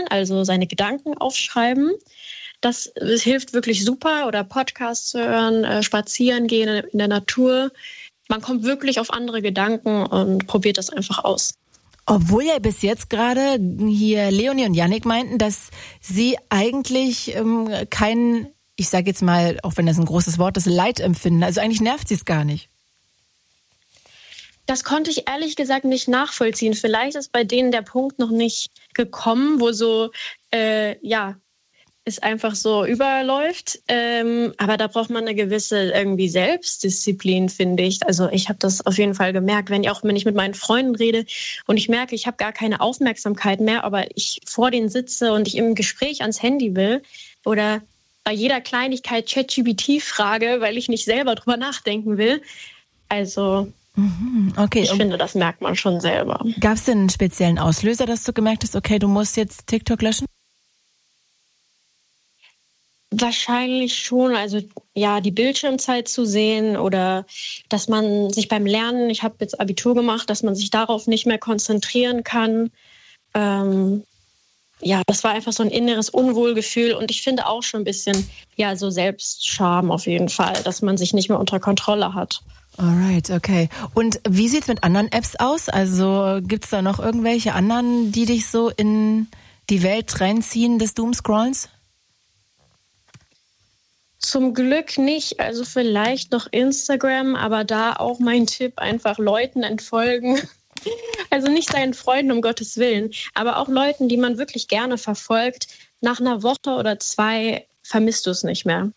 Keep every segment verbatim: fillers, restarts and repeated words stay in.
also seine Gedanken aufschreiben. Das, das hilft wirklich super. Oder Podcasts zu hören, äh, spazieren gehen in der Natur. Man kommt wirklich auf andere Gedanken und probiert das einfach aus. Obwohl ja bis jetzt gerade hier Leonie und Yannick meinten, dass sie eigentlich ähm, kein, ich sage jetzt mal, auch wenn das ein großes Wort ist, Leid empfinden. Also eigentlich nervt sie es gar nicht. Das konnte ich ehrlich gesagt nicht nachvollziehen. Vielleicht ist bei denen der Punkt noch nicht gekommen, wo so, äh, ja, es einfach so überläuft. Ähm, aber da braucht man eine gewisse irgendwie Selbstdisziplin, finde ich. Also ich habe das auf jeden Fall gemerkt, wenn ich auch wenn ich mit meinen Freunden rede und ich merke, ich habe gar keine Aufmerksamkeit mehr, aber ich vor denen sitze und ich im Gespräch ans Handy will oder bei jeder Kleinigkeit ChatGPT frage, weil ich nicht selber drüber nachdenken will. Also mhm, okay. Ich finde, das merkt man schon selber. Gab es denn einen speziellen Auslöser, dass du gemerkt hast, okay, du musst jetzt TikTok löschen? Wahrscheinlich schon, also ja, die Bildschirmzeit zu sehen oder dass man sich beim Lernen, ich habe jetzt Abitur gemacht, dass man sich darauf nicht mehr konzentrieren kann. Ähm, ja, das war einfach so ein inneres Unwohlgefühl und ich finde auch schon ein bisschen, ja, so Selbstscham auf jeden Fall, dass man sich nicht mehr unter Kontrolle hat. Alright, okay. Und wie sieht's mit anderen Apps aus? Also gibt's da noch irgendwelche anderen, die dich so in die Welt reinziehen des Doomscrollens? Zum Glück nicht, also vielleicht noch Instagram, aber da auch mein Tipp, einfach Leuten entfolgen. Also nicht seinen Freunden, um Gottes Willen, aber auch Leuten, die man wirklich gerne verfolgt. Nach einer Woche oder zwei vermisst du es nicht mehr.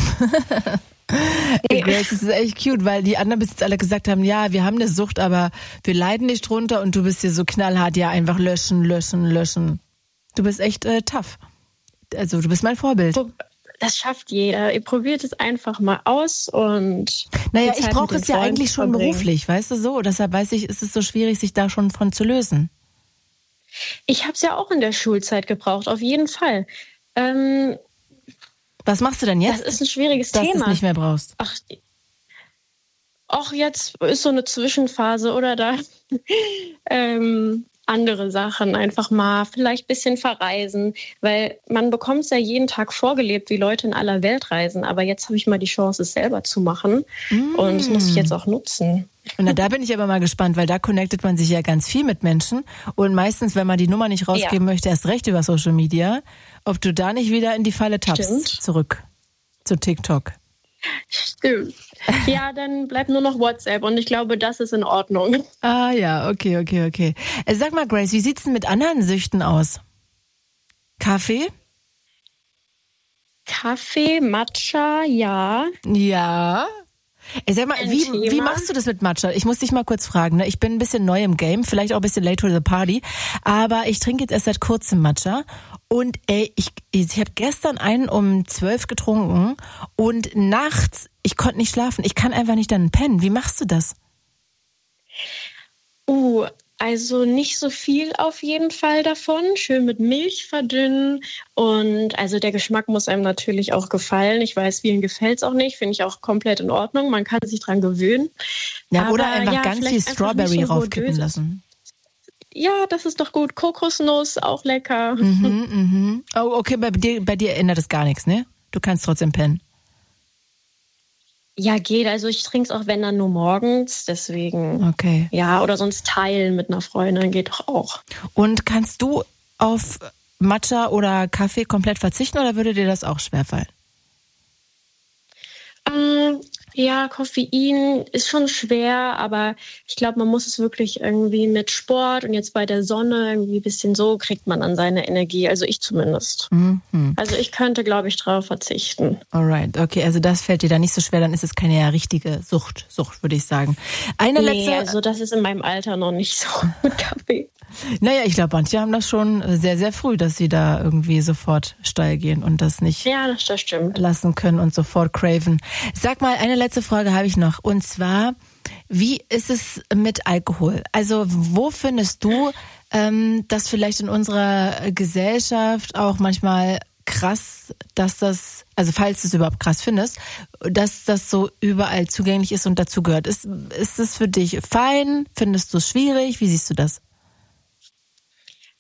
Hey Grace, das ist echt cute, weil die anderen bis jetzt alle gesagt haben, ja, wir haben eine Sucht, aber wir leiden nicht drunter und du bist hier so knallhart, ja, einfach löschen, löschen, löschen. Du bist echt äh, tough. Also du bist mein Vorbild. Das schafft jeder. Ihr probiert es einfach mal aus und... Naja, ich brauche es ja eigentlich schon verbringen. beruflich, weißt du so? Deshalb weiß ich, ist es so schwierig, sich da schon von zu lösen. Ich habe es ja auch in der Schulzeit gebraucht, auf jeden Fall. Ähm, Was machst du denn jetzt? Das ist ein schwieriges dass Thema. Dass du es nicht mehr brauchst. Ach, ach, jetzt ist so eine Zwischenphase oder da ähm, andere Sachen. Einfach mal vielleicht ein bisschen verreisen, weil man bekommt es ja jeden Tag vorgelebt, wie Leute in aller Welt reisen. Aber jetzt habe ich mal die Chance, es selber zu machen mm. und das muss ich jetzt auch nutzen. Und na, da bin ich aber mal gespannt, weil da connectet man sich ja ganz viel mit Menschen und meistens, wenn man die Nummer nicht rausgeben ja. möchte, erst recht über Social Media, ob du da nicht wieder in die Falle tappst. Stimmt. Zurück zu TikTok. Stimmt. Ja, dann bleibt nur noch WhatsApp und ich glaube, das ist in Ordnung. Ah ja, okay, okay, okay. Sag mal, Grace, wie sieht's denn mit anderen Süchten aus? Kaffee? Kaffee, Matcha, ja. Ja. Ey, sag mal, wie, wie machst du das mit Matcha? Ich muss dich mal kurz fragen, ne? Ich bin ein bisschen neu im Game, vielleicht auch ein bisschen late to the party, aber ich trinke jetzt erst seit kurzem Matcha und ey, ich, ich habe gestern einen um zwölf getrunken und nachts, ich konnte nicht schlafen, ich kann einfach nicht dann pennen. Wie machst du das? Uh, also nicht so viel auf jeden Fall davon. Schön mit Milch verdünnen und also der Geschmack muss einem natürlich auch gefallen. Ich weiß, vielen gefällt es auch nicht, finde ich auch komplett in Ordnung. Man kann sich dran gewöhnen. Ja, aber, oder einfach ja, ganz viel Strawberry so raufkippen lassen. Ja, das ist doch gut. Kokosnuss, auch lecker. Mhm, mhm. Oh, okay, bei dir, bei dir ändert es gar nichts, ne? Du kannst trotzdem pennen. Ja, geht. Also ich trinke es auch, wenn dann nur morgens. Deswegen, okay. Ja, oder sonst teilen mit einer Freundin geht doch auch. Und kannst du auf Matcha oder Kaffee komplett verzichten oder würde dir das auch schwerfallen? Ähm, ja, Koffein ist schon schwer, aber ich glaube, man muss es wirklich irgendwie mit Sport und jetzt bei der Sonne irgendwie ein bisschen so kriegt man an seine Energie. Also ich zumindest. Mhm. Also ich könnte, glaube ich, drauf verzichten. Alright, okay, also das fällt dir da nicht so schwer, dann ist es keine ja, richtige Sucht, Sucht würde ich sagen. Eine nee, letzte. also das ist in meinem Alter noch nicht so mit Kaffee. Naja, ich glaube, manche haben das schon sehr, sehr früh, dass sie da irgendwie sofort steil gehen und das nicht ja, das, das stimmt. lassen können und sofort craven. Sag mal, eine letzte Frage habe ich noch. Und zwar, wie ist es mit Alkohol? Also wo findest du, ähm, dass vielleicht in unserer Gesellschaft auch manchmal krass, dass das, also falls du es überhaupt krass findest, dass das so überall zugänglich ist und dazugehört. Ist, ist es für dich fein? Findest du es schwierig? Wie siehst du das?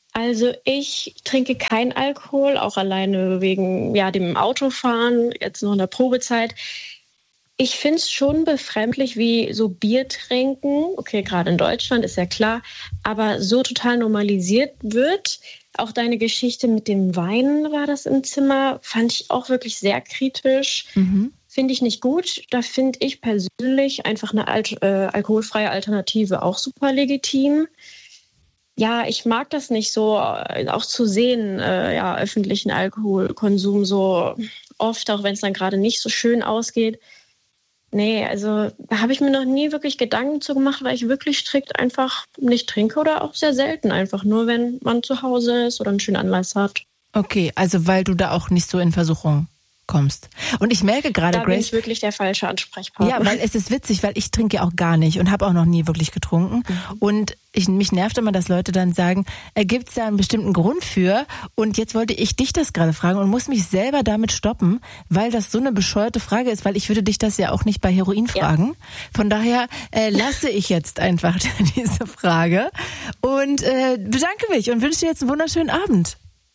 Also ich trinke kein Alkohol, auch alleine wegen ja, dem Autofahren, jetzt noch in der Probezeit. Ich finde es schon befremdlich, wie so Bier trinken, okay, gerade in Deutschland ist ja klar, aber so total normalisiert wird. Auch deine Geschichte mit dem Wein war das im Zimmer, fand ich auch wirklich sehr kritisch. Mhm. Finde ich nicht gut. Da finde ich persönlich einfach eine Alt- äh, alkoholfreie Alternative auch super legitim. Ja, ich mag das nicht so, auch zu sehen, äh, ja, öffentlichen Alkoholkonsum so oft, auch wenn es dann gerade nicht so schön ausgeht. Nee, also da habe ich mir noch nie wirklich Gedanken zu gemacht, weil ich wirklich strikt einfach nicht trinke oder auch sehr selten einfach, nur wenn man zu Hause ist oder einen schönen Anlass hat. Okay, also weil du da auch nicht so in Versuchung kommst. Und ich merke gerade, da Grace... Da bin ich wirklich der falsche Ansprechpartner. Ja, weil es ist witzig, weil ich trinke ja auch gar nicht und habe auch noch nie wirklich getrunken. Mhm. Und ich, mich nervt immer, dass Leute dann sagen, äh, gibt es da einen bestimmten Grund für? Und jetzt wollte ich dich das gerade fragen und muss mich selber damit stoppen, weil das so eine bescheuerte Frage ist, weil ich würde dich das ja auch nicht bei Heroin fragen. Ja. Von daher äh, lasse ich jetzt einfach diese Frage und äh, bedanke mich und wünsche dir jetzt einen wunderschönen Abend.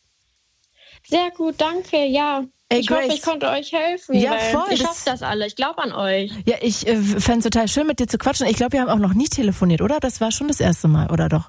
Sehr gut, danke, ja. Ey, ich Grace. hoffe, ich konnte euch helfen. Ja, weil voll. Ich hoffe das alle. Ich glaube an euch. Ja, ich äh, fände es total schön, mit dir zu quatschen. Ich glaube, wir haben auch noch nie telefoniert, oder? Das war schon das erste Mal, oder doch?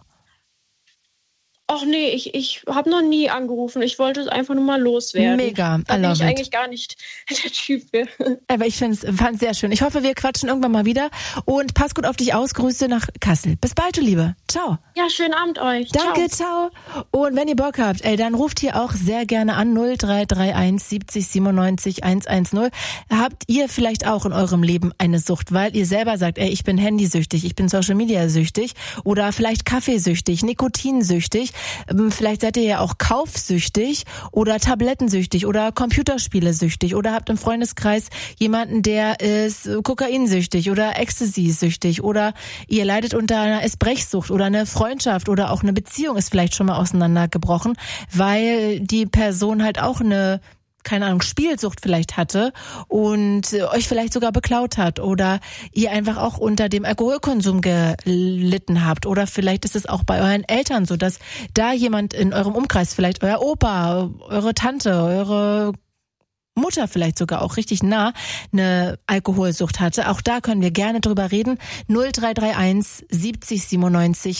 Ach nee, ich, ich habe noch nie angerufen. Ich wollte es einfach nur mal loswerden. Mega, da I bin love ich it. eigentlich gar nicht der Typ für. Aber ich fand es sehr schön. Ich hoffe, wir quatschen irgendwann mal wieder. Und pass gut auf dich aus. Grüße nach Kassel. Bis bald, du Liebe. Ciao. Ja, schönen Abend euch. Danke, ciao. ciao. Und wenn ihr Bock habt, ey, dann ruft hier auch sehr gerne an null drei drei eins siebzig siebenundneunzig hundertzehn. Habt ihr vielleicht auch in eurem Leben eine Sucht, weil ihr selber sagt, ey, ich bin handysüchtig, ich bin Social Media süchtig oder vielleicht Kaffeesüchtig, Nikotinsüchtig, vielleicht seid ihr ja auch kaufsüchtig oder tablettensüchtig oder Computerspielesüchtig oder habt im Freundeskreis jemanden, der ist kokainsüchtig oder Ecstasy-süchtig oder ihr leidet unter einer Essbrechsucht oder eine Freundschaft oder auch eine Beziehung ist vielleicht schon mal auseinandergebrochen, weil die Person halt auch eine keine Ahnung, Spielsucht vielleicht hatte und euch vielleicht sogar beklaut hat oder ihr einfach auch unter dem Alkoholkonsum gelitten habt oder vielleicht ist es auch bei euren Eltern so, dass da jemand in eurem Umkreis, vielleicht euer Opa, eure Tante, eure Mutter vielleicht sogar auch richtig nah eine Alkoholsucht hatte. Auch da können wir gerne drüber reden. null drei drei eins siebzig siebenundneunzig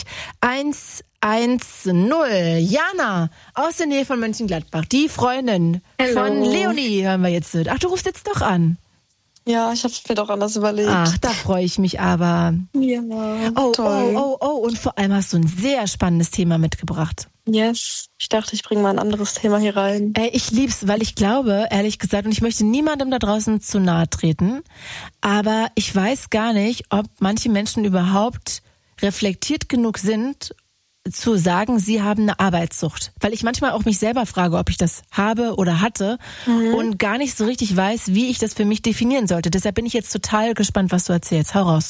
hundertzehn. Jana aus der Nähe von Mönchengladbach, die Freundin Hello. Von Leonie hören wir jetzt. Ach, du rufst jetzt doch an. Ja, ich habe mir doch anders überlegt. Ach, da freue ich mich aber. Ja, oh, toll. Oh, oh, oh, und vor allem hast du ein sehr spannendes Thema mitgebracht. Yes, ich dachte, ich bringe mal ein anderes Thema hier rein. Ey, ich lieb's, weil ich glaube, ehrlich gesagt, und ich möchte niemandem da draußen zu nahe treten, aber ich weiß gar nicht, ob manche Menschen überhaupt reflektiert genug sind, zu sagen, sie haben eine Arbeitssucht. Weil ich manchmal auch mich selber frage, ob ich das habe oder hatte mhm. und gar nicht so richtig weiß, wie ich das für mich definieren sollte. Deshalb bin ich jetzt total gespannt, was du erzählst. Hau raus.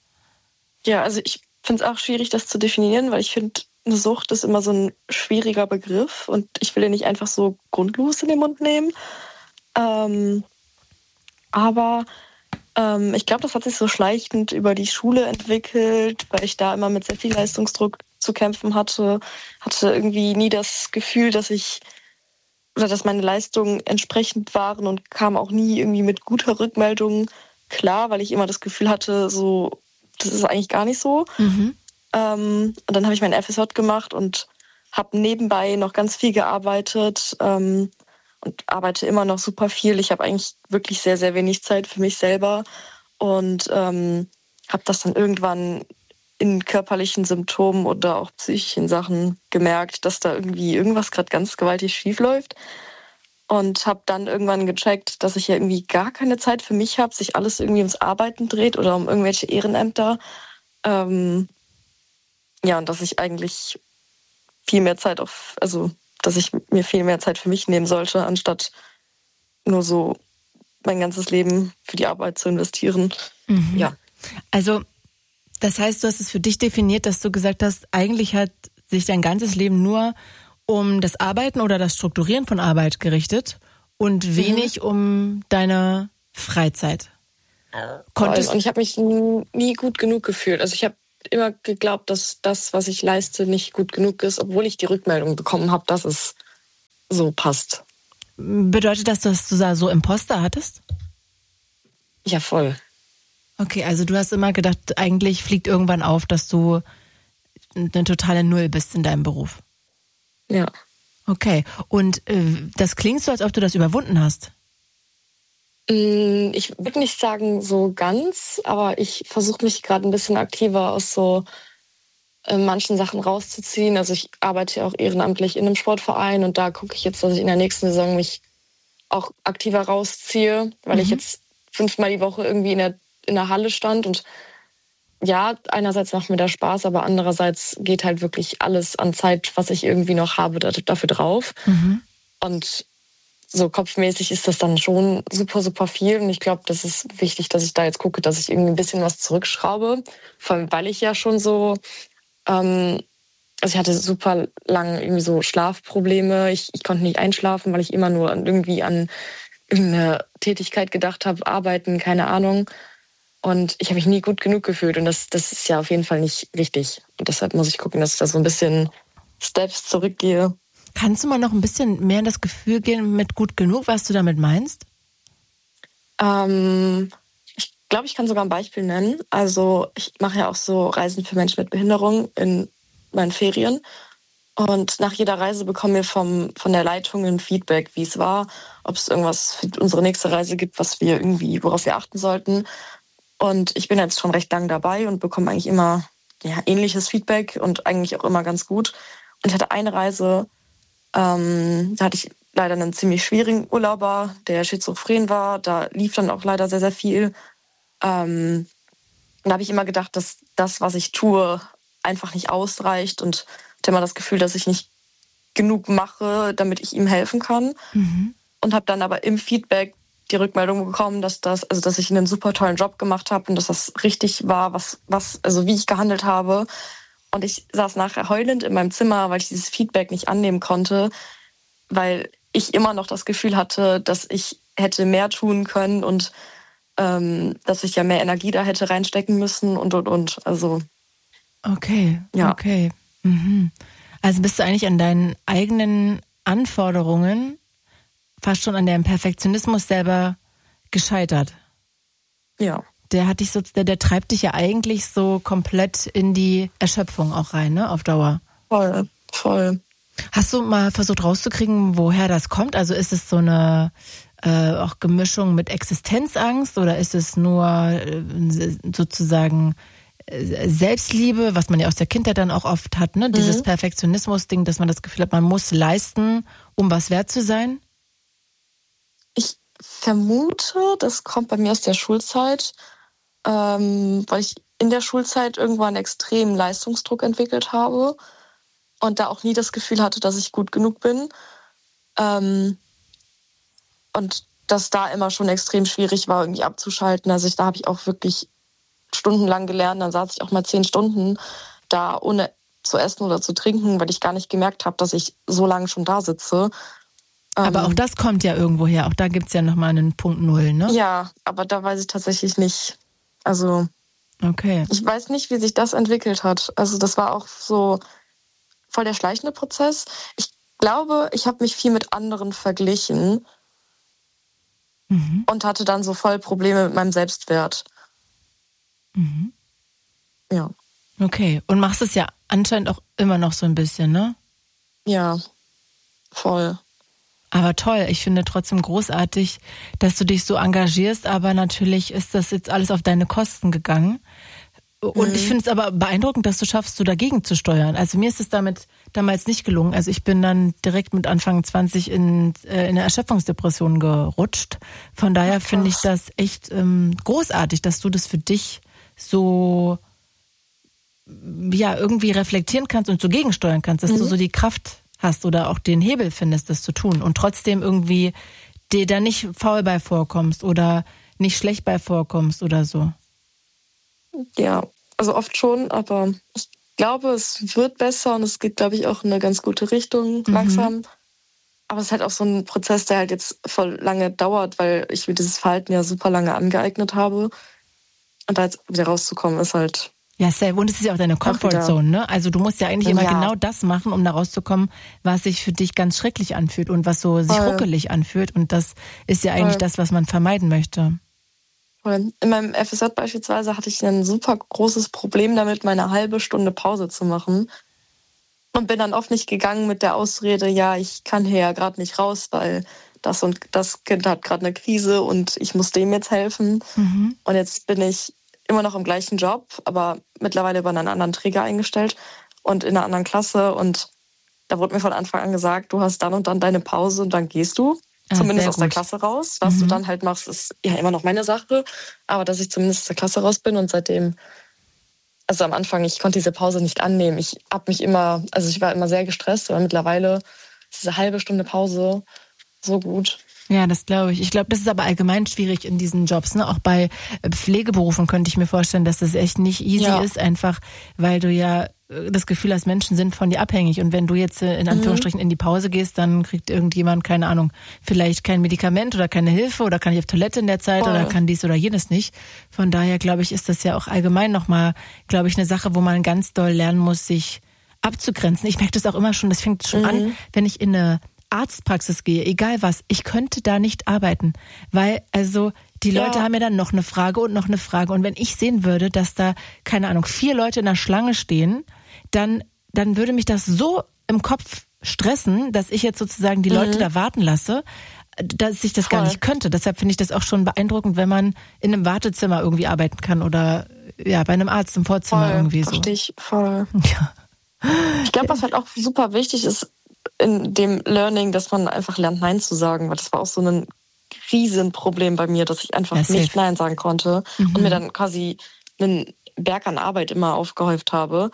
Ja, also ich finde es auch schwierig, das zu definieren, weil ich finde, eine Sucht ist immer so ein schwieriger Begriff und ich will den nicht einfach so grundlos in den Mund nehmen. Ähm, aber ähm, ich glaube, das hat sich so schleichend über die Schule entwickelt, weil ich da immer mit sehr viel Leistungsdruck zu kämpfen hatte, hatte irgendwie nie das Gefühl, dass ich oder dass meine Leistungen entsprechend waren und kam auch nie irgendwie mit guter Rückmeldung klar, weil ich immer das Gefühl hatte, so das ist eigentlich gar nicht so. Mhm. Ähm, und dann habe ich mein F S J gemacht und habe nebenbei noch ganz viel gearbeitet ähm, und arbeite immer noch super viel. Ich habe eigentlich wirklich sehr, sehr wenig Zeit für mich selber und ähm, habe das dann irgendwann in körperlichen Symptomen oder auch psychischen Sachen gemerkt, dass da irgendwie irgendwas gerade ganz gewaltig schief läuft. Und habe dann irgendwann gecheckt, dass ich ja irgendwie gar keine Zeit für mich habe, sich alles irgendwie ums Arbeiten dreht oder um irgendwelche Ehrenämter. Ähm, ja, und dass ich eigentlich viel mehr Zeit auf, also dass ich mir viel mehr Zeit für mich nehmen sollte, anstatt nur so mein ganzes Leben für die Arbeit zu investieren. Mhm. Ja. Also das heißt, du hast es für dich definiert, dass du gesagt hast, eigentlich hat sich dein ganzes Leben nur um das Arbeiten oder das Strukturieren von Arbeit gerichtet und wenig mhm. um deine Freizeit. Konntest und ich habe mich nie gut genug gefühlt. Also ich habe immer geglaubt, dass das, was ich leiste, nicht gut genug ist, obwohl ich die Rückmeldung bekommen habe, dass es so passt. Bedeutet das, dass du da so Imposter hattest? Ja, voll. Okay, also du hast immer gedacht, eigentlich fliegt irgendwann auf, dass du eine totale Null bist in deinem Beruf. Ja. Okay, und äh, das klingt so, als ob du das überwunden hast. Ich würde nicht sagen so ganz, aber ich versuche mich gerade ein bisschen aktiver aus so äh, manchen Sachen rauszuziehen. Also ich arbeite ja auch ehrenamtlich in einem Sportverein und da gucke ich jetzt, dass ich in der nächsten Saison mich auch aktiver rausziehe, weil mhm. ich jetzt fünfmal die Woche irgendwie in der, in der Halle stand und ja, einerseits macht mir das Spaß, aber andererseits geht halt wirklich alles an Zeit, was ich irgendwie noch habe, dafür drauf. Mhm. Und so kopfmäßig ist das dann schon super, super viel. Und ich glaube, das ist wichtig, dass ich da jetzt gucke, dass ich irgendwie ein bisschen was zurückschraube. Vor allem, weil ich ja schon so, ähm, also ich hatte super lange irgendwie so Schlafprobleme. Ich, ich konnte nicht einschlafen, weil ich immer nur irgendwie an irgendeine Tätigkeit gedacht habe, arbeiten, keine Ahnung. Und ich habe mich nie gut genug gefühlt. Und das, das ist ja auf jeden Fall nicht richtig. Und deshalb muss ich gucken, dass ich da so ein bisschen Steps zurückgehe. Kannst du mal noch ein bisschen mehr in das Gefühl gehen mit gut genug, was du damit meinst? Ähm, ich glaube, ich kann sogar ein Beispiel nennen. Also ich mache ja auch so Reisen für Menschen mit Behinderung in meinen Ferien. Und nach jeder Reise bekommen wir vom, von der Leitung ein Feedback, wie es war, ob es irgendwas für unsere nächste Reise gibt, was wir irgendwie, worauf wir achten sollten. Und ich bin jetzt schon recht lang dabei und bekomme eigentlich immer ja, ähnliches Feedback und eigentlich auch immer ganz gut. Und ich hatte eine Reise, Ähm, da hatte ich leider einen ziemlich schwierigen Urlauber, der schizophren war. Da lief dann auch leider sehr, sehr viel. Ähm, da habe ich immer gedacht, dass das, was ich tue, einfach nicht ausreicht und hatte immer das Gefühl, dass ich nicht genug mache, damit ich ihm helfen kann. Mhm. Und habe dann aber im Feedback die Rückmeldung bekommen, dass das, also dass ich einen super tollen Job gemacht habe und dass das richtig war, was, was, also wie ich gehandelt habe. Und ich saß nachher heulend in meinem Zimmer, weil ich dieses Feedback nicht annehmen konnte, weil ich immer noch das Gefühl hatte, dass ich hätte mehr tun können und ähm, dass ich ja mehr Energie da hätte reinstecken müssen und, und, und. Also, okay, ja. okay. Mhm. Also bist du eigentlich an deinen eigenen Anforderungen, fast schon an deinem Perfektionismus selber gescheitert? Ja. Der hat dich so, der, der treibt dich ja eigentlich so komplett in die Erschöpfung auch rein, ne, auf Dauer. Voll, voll. Hast du mal versucht rauszukriegen, woher das kommt? Also ist es so eine äh, auch Gemischung mit Existenzangst oder ist es nur äh, sozusagen äh, Selbstliebe, was man ja aus der Kindheit dann auch oft hat, ne? Mhm. Dieses Perfektionismus-Ding, dass man das Gefühl hat, man muss leisten, um was wert zu sein? Ich vermute, das kommt bei mir aus der Schulzeit. Ähm, weil ich in der Schulzeit irgendwann extremen Leistungsdruck entwickelt habe und da auch nie das Gefühl hatte, dass ich gut genug bin. Ähm, und das da immer schon extrem schwierig war, irgendwie abzuschalten. Also ich, da habe ich auch wirklich stundenlang gelernt. Dann saß ich auch mal zehn Stunden da, ohne zu essen oder zu trinken, weil ich gar nicht gemerkt habe, dass ich so lange schon da sitze. Aber auch das kommt ja irgendwo her. Auch da gibt es ja nochmal einen Punkt Null, ne? Ja, aber da weiß ich tatsächlich nicht. Also, okay. Ich weiß nicht, wie sich das entwickelt hat. Also das war auch so voll der schleichende Prozess. Ich glaube, ich habe mich viel mit anderen verglichen mhm. und hatte dann so voll Probleme mit meinem Selbstwert. Mhm. Ja. Okay, und machst es ja anscheinend auch immer noch so ein bisschen, ne? Ja, voll. Aber toll, ich finde trotzdem großartig, dass du dich so engagierst, aber natürlich ist das jetzt alles auf deine Kosten gegangen. Und mhm. ich finde es aber beeindruckend, dass du schaffst, so dagegen zu steuern. Also mir ist es damit damals nicht gelungen. Also ich bin dann direkt mit Anfang zwanzig in, äh, in eine Erschöpfungsdepression gerutscht. Von daher finde ich das echt ähm, großartig, dass du das für dich so ja irgendwie reflektieren kannst und so gegensteuern kannst, dass mhm. du so die Kraft hast oder auch den Hebel findest, das zu tun und trotzdem irgendwie dir da nicht faul bei vorkommst oder nicht schlecht bei vorkommst oder so. Ja, also oft schon, aber ich glaube, es wird besser und es geht, glaube ich, auch in eine ganz gute Richtung mhm. langsam. Aber es ist halt auch so ein Prozess, der halt jetzt voll lange dauert, weil ich mir dieses Verhalten ja super lange angeeignet habe. Und da jetzt wieder rauszukommen, ist halt Ja, safe. Und es ist ja auch deine Comfortzone, ne? Also du musst ja eigentlich immer ja. genau das machen, um da rauszukommen, was sich für dich ganz schrecklich anfühlt und was so sich Voll. ruckelig anfühlt. Und das ist ja eigentlich Voll. das, was man vermeiden möchte. Voll. In meinem F S J beispielsweise hatte ich ein super großes Problem damit, meine halbe Stunde Pause zu machen. Und bin dann oft nicht gegangen mit der Ausrede, ja, ich kann hier ja gerade nicht raus, weil das und das Kind hat gerade eine Krise und ich muss dem jetzt helfen. Mhm. Und jetzt bin ich immer noch im gleichen Job, aber mittlerweile über einen anderen Träger eingestellt und in einer anderen Klasse. Und da wurde mir von Anfang an gesagt, du hast dann und dann deine Pause und dann gehst du. Ah, zumindest aus der Klasse raus. Was mhm. du dann halt machst, ist ja immer noch meine Sache. Aber dass ich zumindest aus der Klasse raus bin und seitdem, also am Anfang, ich konnte diese Pause nicht annehmen. Ich hab mich immer, also ich war immer sehr gestresst, aber mittlerweile ist diese halbe Stunde Pause so gut. Ja, das glaube ich. Ich glaube, das ist aber allgemein schwierig in diesen Jobs, ne? Auch bei Pflegeberufen könnte ich mir vorstellen, dass das echt nicht easy ja. ist, einfach weil du ja das Gefühl hast, Menschen sind von dir abhängig. Und wenn du jetzt in Anführungsstrichen in die Pause gehst, dann kriegt irgendjemand, keine Ahnung, vielleicht kein Medikament oder keine Hilfe oder kann nicht auf Toilette in der Zeit Voll. oder kann dies oder jenes nicht. Von daher, glaube ich, ist das ja auch allgemein nochmal, glaube ich, eine Sache, wo man ganz doll lernen muss, sich abzugrenzen. Ich merke das auch immer schon, das fängt schon mhm. an, wenn ich in eine Arztpraxis gehe, egal was, ich könnte da nicht arbeiten, weil also die Leute ja. haben ja dann noch eine Frage und noch eine Frage und wenn ich sehen würde, dass da, keine Ahnung, vier Leute in der Schlange stehen, dann, dann würde mich das so im Kopf stressen, dass ich jetzt sozusagen die mhm. Leute da warten lasse, dass ich das Voll. gar nicht könnte. Deshalb finde ich das auch schon beeindruckend, wenn man in einem Wartezimmer irgendwie arbeiten kann oder ja bei einem Arzt im Vorzimmer voll, irgendwie so. Verstehe ich voll. Ja. Ich glaube, was halt auch super wichtig ist, in dem Learning, dass man einfach lernt, Nein zu sagen, weil das war auch so ein Riesenproblem bei mir, dass ich einfach ja, nicht Nein sagen konnte mhm. und mir dann quasi einen Berg an Arbeit immer aufgehäuft habe.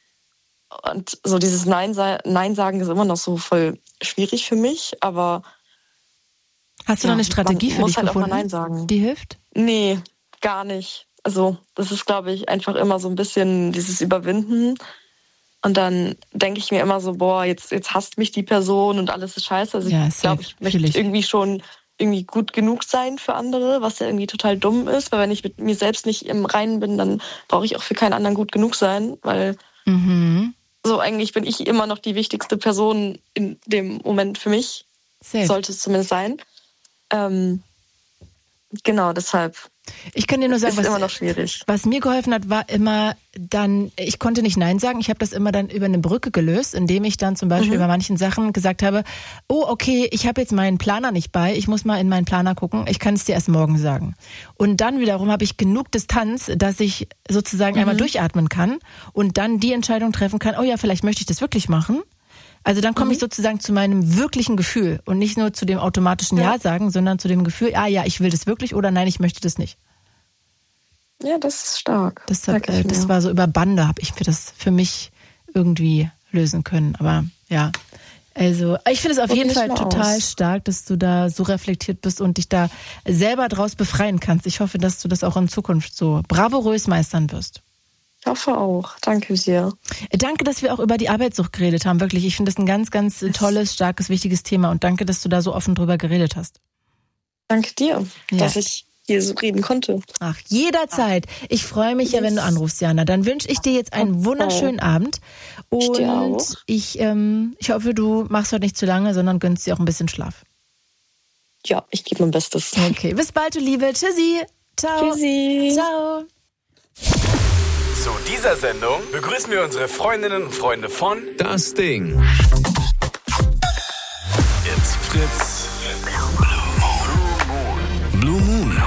Und so dieses Nein, Nein sagen ist immer noch so voll schwierig für mich, aber hast du ja, noch eine Strategie für dich halt gefunden, auch mal Nein sagen. Die hilft? Nee, gar nicht. Also das ist, glaube ich, einfach immer so ein bisschen dieses Überwinden. Und dann denke ich mir immer so, boah, jetzt, jetzt hasst mich die Person und alles ist scheiße. Also ja, ich glaube, ich möchte irgendwie schon irgendwie gut genug sein für andere, was ja irgendwie total dumm ist. Weil wenn ich mit mir selbst nicht im Reinen bin, dann brauche ich auch für keinen anderen gut genug sein. Weil mhm. so eigentlich bin ich immer noch die wichtigste Person in dem Moment für mich. Safe. Sollte es zumindest sein. Ähm, genau, deshalb. Ich kann dir nur sagen, ist was, immer noch schwierig. was mir geholfen hat, war immer dann, ich konnte nicht Nein sagen, ich habe das immer dann über eine Brücke gelöst, indem ich dann zum Beispiel mhm. bei manchen Sachen gesagt habe, oh okay, ich habe jetzt meinen Planer nicht bei, ich muss mal in meinen Planer gucken, ich kann es dir erst morgen sagen. Und dann wiederum habe ich genug Distanz, dass ich sozusagen mhm. einmal durchatmen kann und dann die Entscheidung treffen kann, oh ja, vielleicht möchte ich das wirklich machen. Also dann komme mhm. ich sozusagen zu meinem wirklichen Gefühl und nicht nur zu dem automatischen Ja. Ja sagen, sondern zu dem Gefühl, ah ja, ich will das wirklich oder nein, ich möchte das nicht. Ja, das ist stark. Das, hat, äh, das war so über Bande, habe ich mir das für mich irgendwie lösen können. Aber ja, also ich finde es auf Probier jeden Fall total aus. stark, dass du da so reflektiert bist und dich da selber draus befreien kannst. Ich hoffe, dass du das auch in Zukunft so bravourös meistern wirst. Ich hoffe auch. Danke sehr. Danke, dass wir auch über die Arbeitssucht geredet haben. Wirklich, ich finde das ein ganz, ganz tolles, starkes, wichtiges Thema. Und danke, dass du da so offen drüber geredet hast. Danke dir, ja. dass ich hier so reden konnte. Ach, jederzeit. Ich freue mich yes. ja, wenn du anrufst, Jana. Dann wünsche ich dir jetzt einen wunderschönen Abend. Und ich, dir auch. ich, ähm, ich hoffe, du machst heute nicht zu lange, sondern gönnst dir auch ein bisschen Schlaf. Ja, ich gebe mein Bestes. Okay, bis bald, du Liebe. Tschüssi. Ciao. Tschüssi. Ciao. Zu dieser Sendung begrüßen wir unsere Freundinnen und Freunde von Das Ding. Jetzt Fritz. Blue Moon.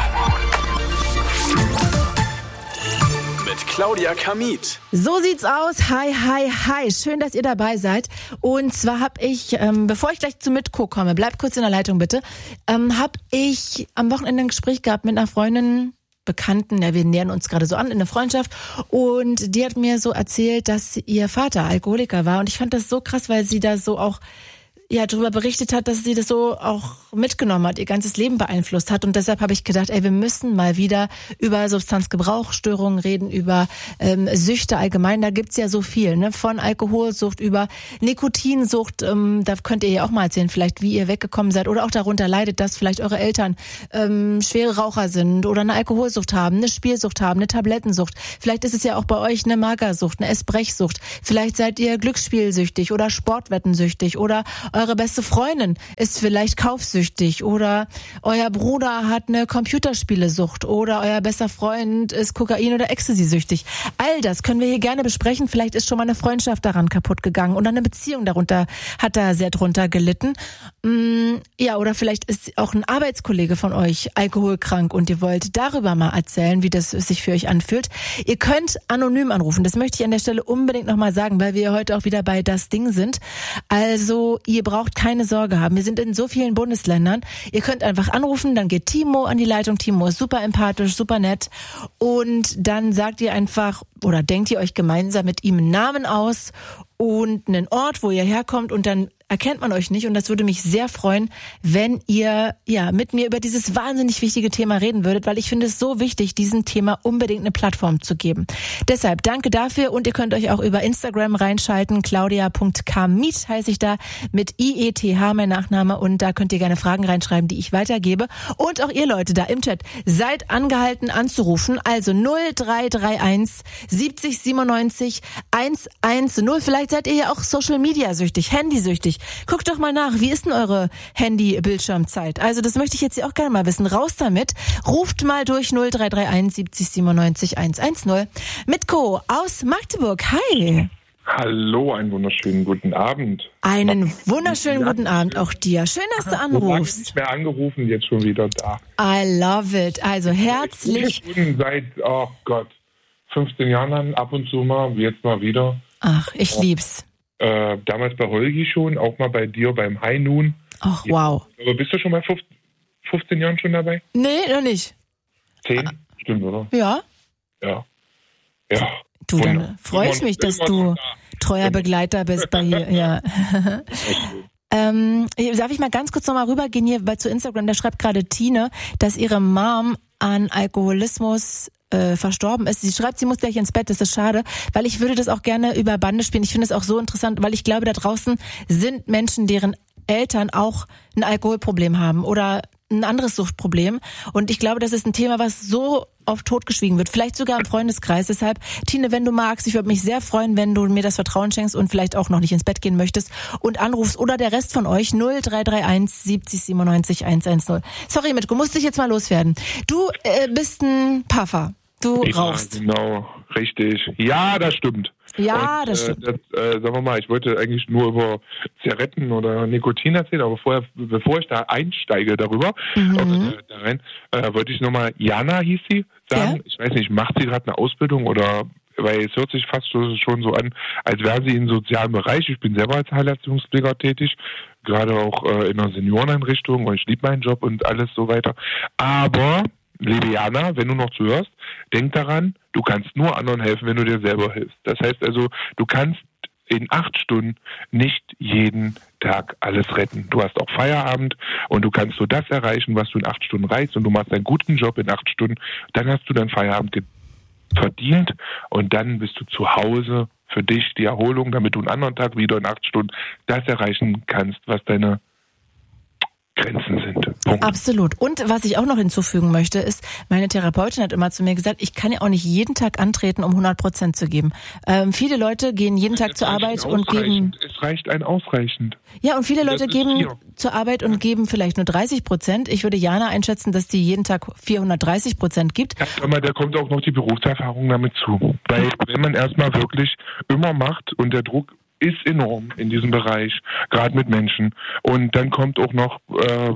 Mit Claudia Kamit. So sieht's aus. Hi, hi, hi. Schön, dass ihr dabei seid. Und zwar habe ich, ähm, bevor ich gleich zu Mitco komme, bleibt kurz in der Leitung bitte, ähm, habe ich am Wochenende ein Gespräch gehabt mit einer Freundin, Bekannten, ja, wir nähern uns gerade so an in der Freundschaft und die hat mir so erzählt, dass ihr Vater Alkoholiker war und ich fand das so krass, weil sie da so auch ja darüber berichtet hat, dass sie das so auch mitgenommen hat, ihr ganzes Leben beeinflusst hat. Und deshalb habe ich gedacht, ey, wir müssen mal wieder über Substanzgebrauchsstörungen reden, über ähm, Süchte allgemein. Da gibt's ja so viel, ne? Von Alkoholsucht über Nikotinsucht. Ähm, da könnt ihr ja auch mal erzählen, vielleicht wie ihr weggekommen seid oder auch darunter leidet, dass vielleicht eure Eltern ähm, schwere Raucher sind oder eine Alkoholsucht haben, eine Spielsucht haben, eine Tablettensucht. Vielleicht ist es ja auch bei euch eine Magersucht, eine Essbrechsucht. Vielleicht seid ihr glücksspielsüchtig oder sportwettensüchtig oder eure beste Freundin ist vielleicht kaufsüchtig oder euer Bruder hat eine Computerspielesucht oder euer bester Freund ist Kokain- oder Ecstasy-süchtig. All das können wir hier gerne besprechen. Vielleicht ist schon mal eine Freundschaft daran kaputt gegangen oder eine Beziehung darunter hat da sehr drunter gelitten. Ja, oder vielleicht ist auch ein Arbeitskollege von euch alkoholkrank und ihr wollt darüber mal erzählen, wie das sich für euch anfühlt. Ihr könnt anonym anrufen. Das möchte ich an der Stelle unbedingt nochmal sagen, weil wir heute auch wieder bei Das Ding sind. Also ihr braucht keine Sorge haben. Wir sind in so vielen Bundesländern. Ihr könnt einfach anrufen, dann geht Timo an die Leitung. Timo ist super empathisch, super nett. Und dann sagt ihr einfach oder denkt ihr euch gemeinsam mit ihm einen Namen aus und einen Ort, wo ihr herkommt und dann erkennt man euch nicht und das würde mich sehr freuen, wenn ihr ja mit mir über dieses wahnsinnig wichtige Thema reden würdet, weil ich finde es so wichtig, diesem Thema unbedingt eine Plattform zu geben. Deshalb danke dafür und ihr könnt euch auch über Instagram reinschalten, claudia punkt kamit heiße ich da, mit I E T H mein Nachname und da könnt ihr gerne Fragen reinschreiben, die ich weitergebe und auch ihr Leute da im Chat seid angehalten anzurufen, also null drei drei eins siebzig siebenundneunzig hundertzehn, vielleicht seid ihr ja auch Social Media süchtig, Handysüchtig. Guckt doch mal nach, wie ist denn eure Handy-Bildschirmzeit? Also das möchte ich jetzt hier auch gerne mal wissen. Raus damit. Ruft mal durch null drei drei eins siebzig siebenundneunzig hundertzehn. Mitko aus Magdeburg. Hi. Hallo, einen wunderschönen guten Abend. Einen wunderschönen guten Abend auch dir. Schön, dass du anrufst. Ich habe nicht mehr angerufen, jetzt schon wieder da. I love it. Also herzlich. Ich bin seit, oh Gott, fünfzehn Jahren an, ab und zu mal, jetzt mal wieder. Ach, ich lieb's. Äh, damals bei Holgi schon, auch mal bei dir beim High Noon. Ach, wow. Aber bist du schon bei fünfzehn Jahren schon dabei? Nee, noch nicht. zehn? Stimmt, oder? Ja. Ja. Ja. Du, dann freue ich mich, dass du treuer Begleiter bist bei hier. Ja. ähm, darf ich mal ganz kurz nochmal rübergehen hier bei, zu Instagram? Da schreibt gerade Tine, dass ihre Mom an Alkoholismus Äh, verstorben ist. Sie schreibt, sie muss gleich ins Bett, das ist schade, weil ich würde das auch gerne über Bande spielen. Ich finde es auch so interessant, weil ich glaube, da draußen sind Menschen, deren Eltern auch ein Alkoholproblem haben oder ein anderes Suchtproblem. Und ich glaube, das ist ein Thema, was so oft totgeschwiegen wird, vielleicht sogar im Freundeskreis. Deshalb, Tine, wenn du magst, ich würde mich sehr freuen, wenn du mir das Vertrauen schenkst und vielleicht auch noch nicht ins Bett gehen möchtest und anrufst oder der Rest von euch null drei drei eins siebzig siebenundneunzig hundertzehn. Sorry, Mitko, musste ich jetzt mal loswerden. Du äh, bist ein Puffer. Du ja, rauchst. Genau, richtig. Ja, das stimmt. Ja, und, das stimmt. Äh, das, äh, sagen wir mal, ich wollte eigentlich nur über Zigaretten oder Nikotin erzählen, aber vorher, bevor ich da einsteige darüber, Mhm. also, da rein, äh, wollte ich nochmal, Jana hieß sie, sagen. Ja. Ich weiß nicht, macht sie gerade eine Ausbildung oder, weil es hört sich fast so, schon so an, als wäre sie im sozialen Bereich. Ich bin selber als Heilerziehungspfleger tätig, gerade auch äh, in einer Senioreneinrichtung und ich liebe meinen Job und alles so weiter. Aber liebe Jana, wenn du noch zuhörst, denk daran, du kannst nur anderen helfen, wenn du dir selber hilfst. Das heißt also, du kannst in acht Stunden nicht jeden Tag alles retten. Du hast auch Feierabend und du kannst nur das erreichen, was du in acht Stunden reichst und du machst einen guten Job in acht Stunden. Dann hast du deinen Feierabend verdient und dann bist du zu Hause für dich, die Erholung, damit du einen anderen Tag wieder in acht Stunden das erreichen kannst, was deine Grenzen sind. Punkt. Absolut. Und was ich auch noch hinzufügen möchte, ist, meine Therapeutin hat immer zu mir gesagt, ich kann ja auch nicht jeden Tag antreten, um hundert Prozent zu geben. Ähm, viele Leute gehen jeden Tag zur Arbeit und geben... Es reicht ein ausreichend. Ja, und viele Leute Das ist geben vier. zur Arbeit und geben vielleicht nur dreißig Prozent. Ich würde Jana einschätzen, dass die jeden Tag vierhundertdreißig Prozent gibt. Ja, aber da kommt auch noch die Berufserfahrung damit zu. Weil wenn man erstmal wirklich immer macht und der Druck ist enorm in diesem Bereich, gerade mit Menschen. Und dann kommt auch noch äh,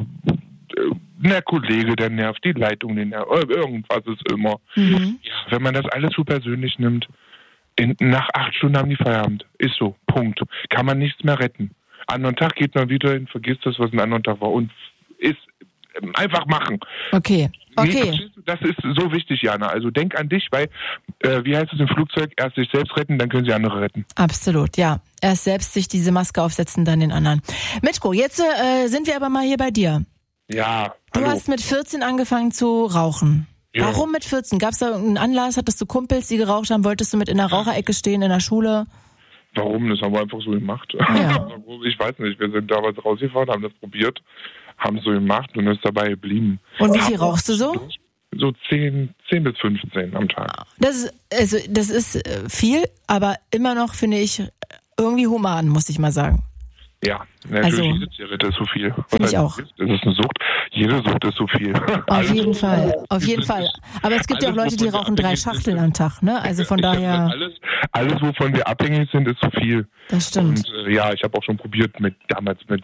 der Kollege, der nervt, die Leitung, den nervt, irgendwas ist immer. Mhm. Ja, wenn man das alles so persönlich nimmt, in, nach acht Stunden haben die Feierabend. Ist so, Punkt. Kann man nichts mehr retten. Anderen Tag geht man wieder hin, vergisst das, was ein anderen Tag war. Und ist einfach machen. Okay, okay. Nee, das ist so wichtig, Jana. Also denk an dich, weil, äh, wie heißt es im Flugzeug, erst sich selbst retten, dann können sie andere retten. Absolut, ja. Erst selbst sich diese Maske aufsetzen, dann den anderen. Mitko, jetzt äh, sind wir aber mal hier bei dir. Ja, Du hallo. hast mit vierzehn angefangen zu rauchen. Ja. Warum mit vierzehn? Gab es da irgendeinen Anlass? Hattest du Kumpels, die geraucht haben? Wolltest du mit in der Raucherecke stehen in der Schule? Warum? Das haben wir einfach so gemacht. Ja. Ich weiß nicht, wir sind damals rausgefahren, haben das probiert, haben es so gemacht und ist dabei geblieben. Und wie viel rauchst du so? So zehn, zehn bis fünfzehn am Tag. Das ist, also, das ist äh, viel, aber immer noch, finde ich, irgendwie human, muss ich mal sagen. Ja, natürlich, Also, jede Zigarette ist so viel. Finde ich auch. Das ist eine Sucht. Jede Sucht ist so viel. Auf jeden Fall, auf jeden Fall. Aber es gibt ja auch Leute, die rauchen drei Schachteln am Tag, ne? Also von daher. Alles, alles, wovon wir abhängig sind, ist so viel. Das stimmt. Und äh, ja, ich habe auch schon probiert mit damals mit.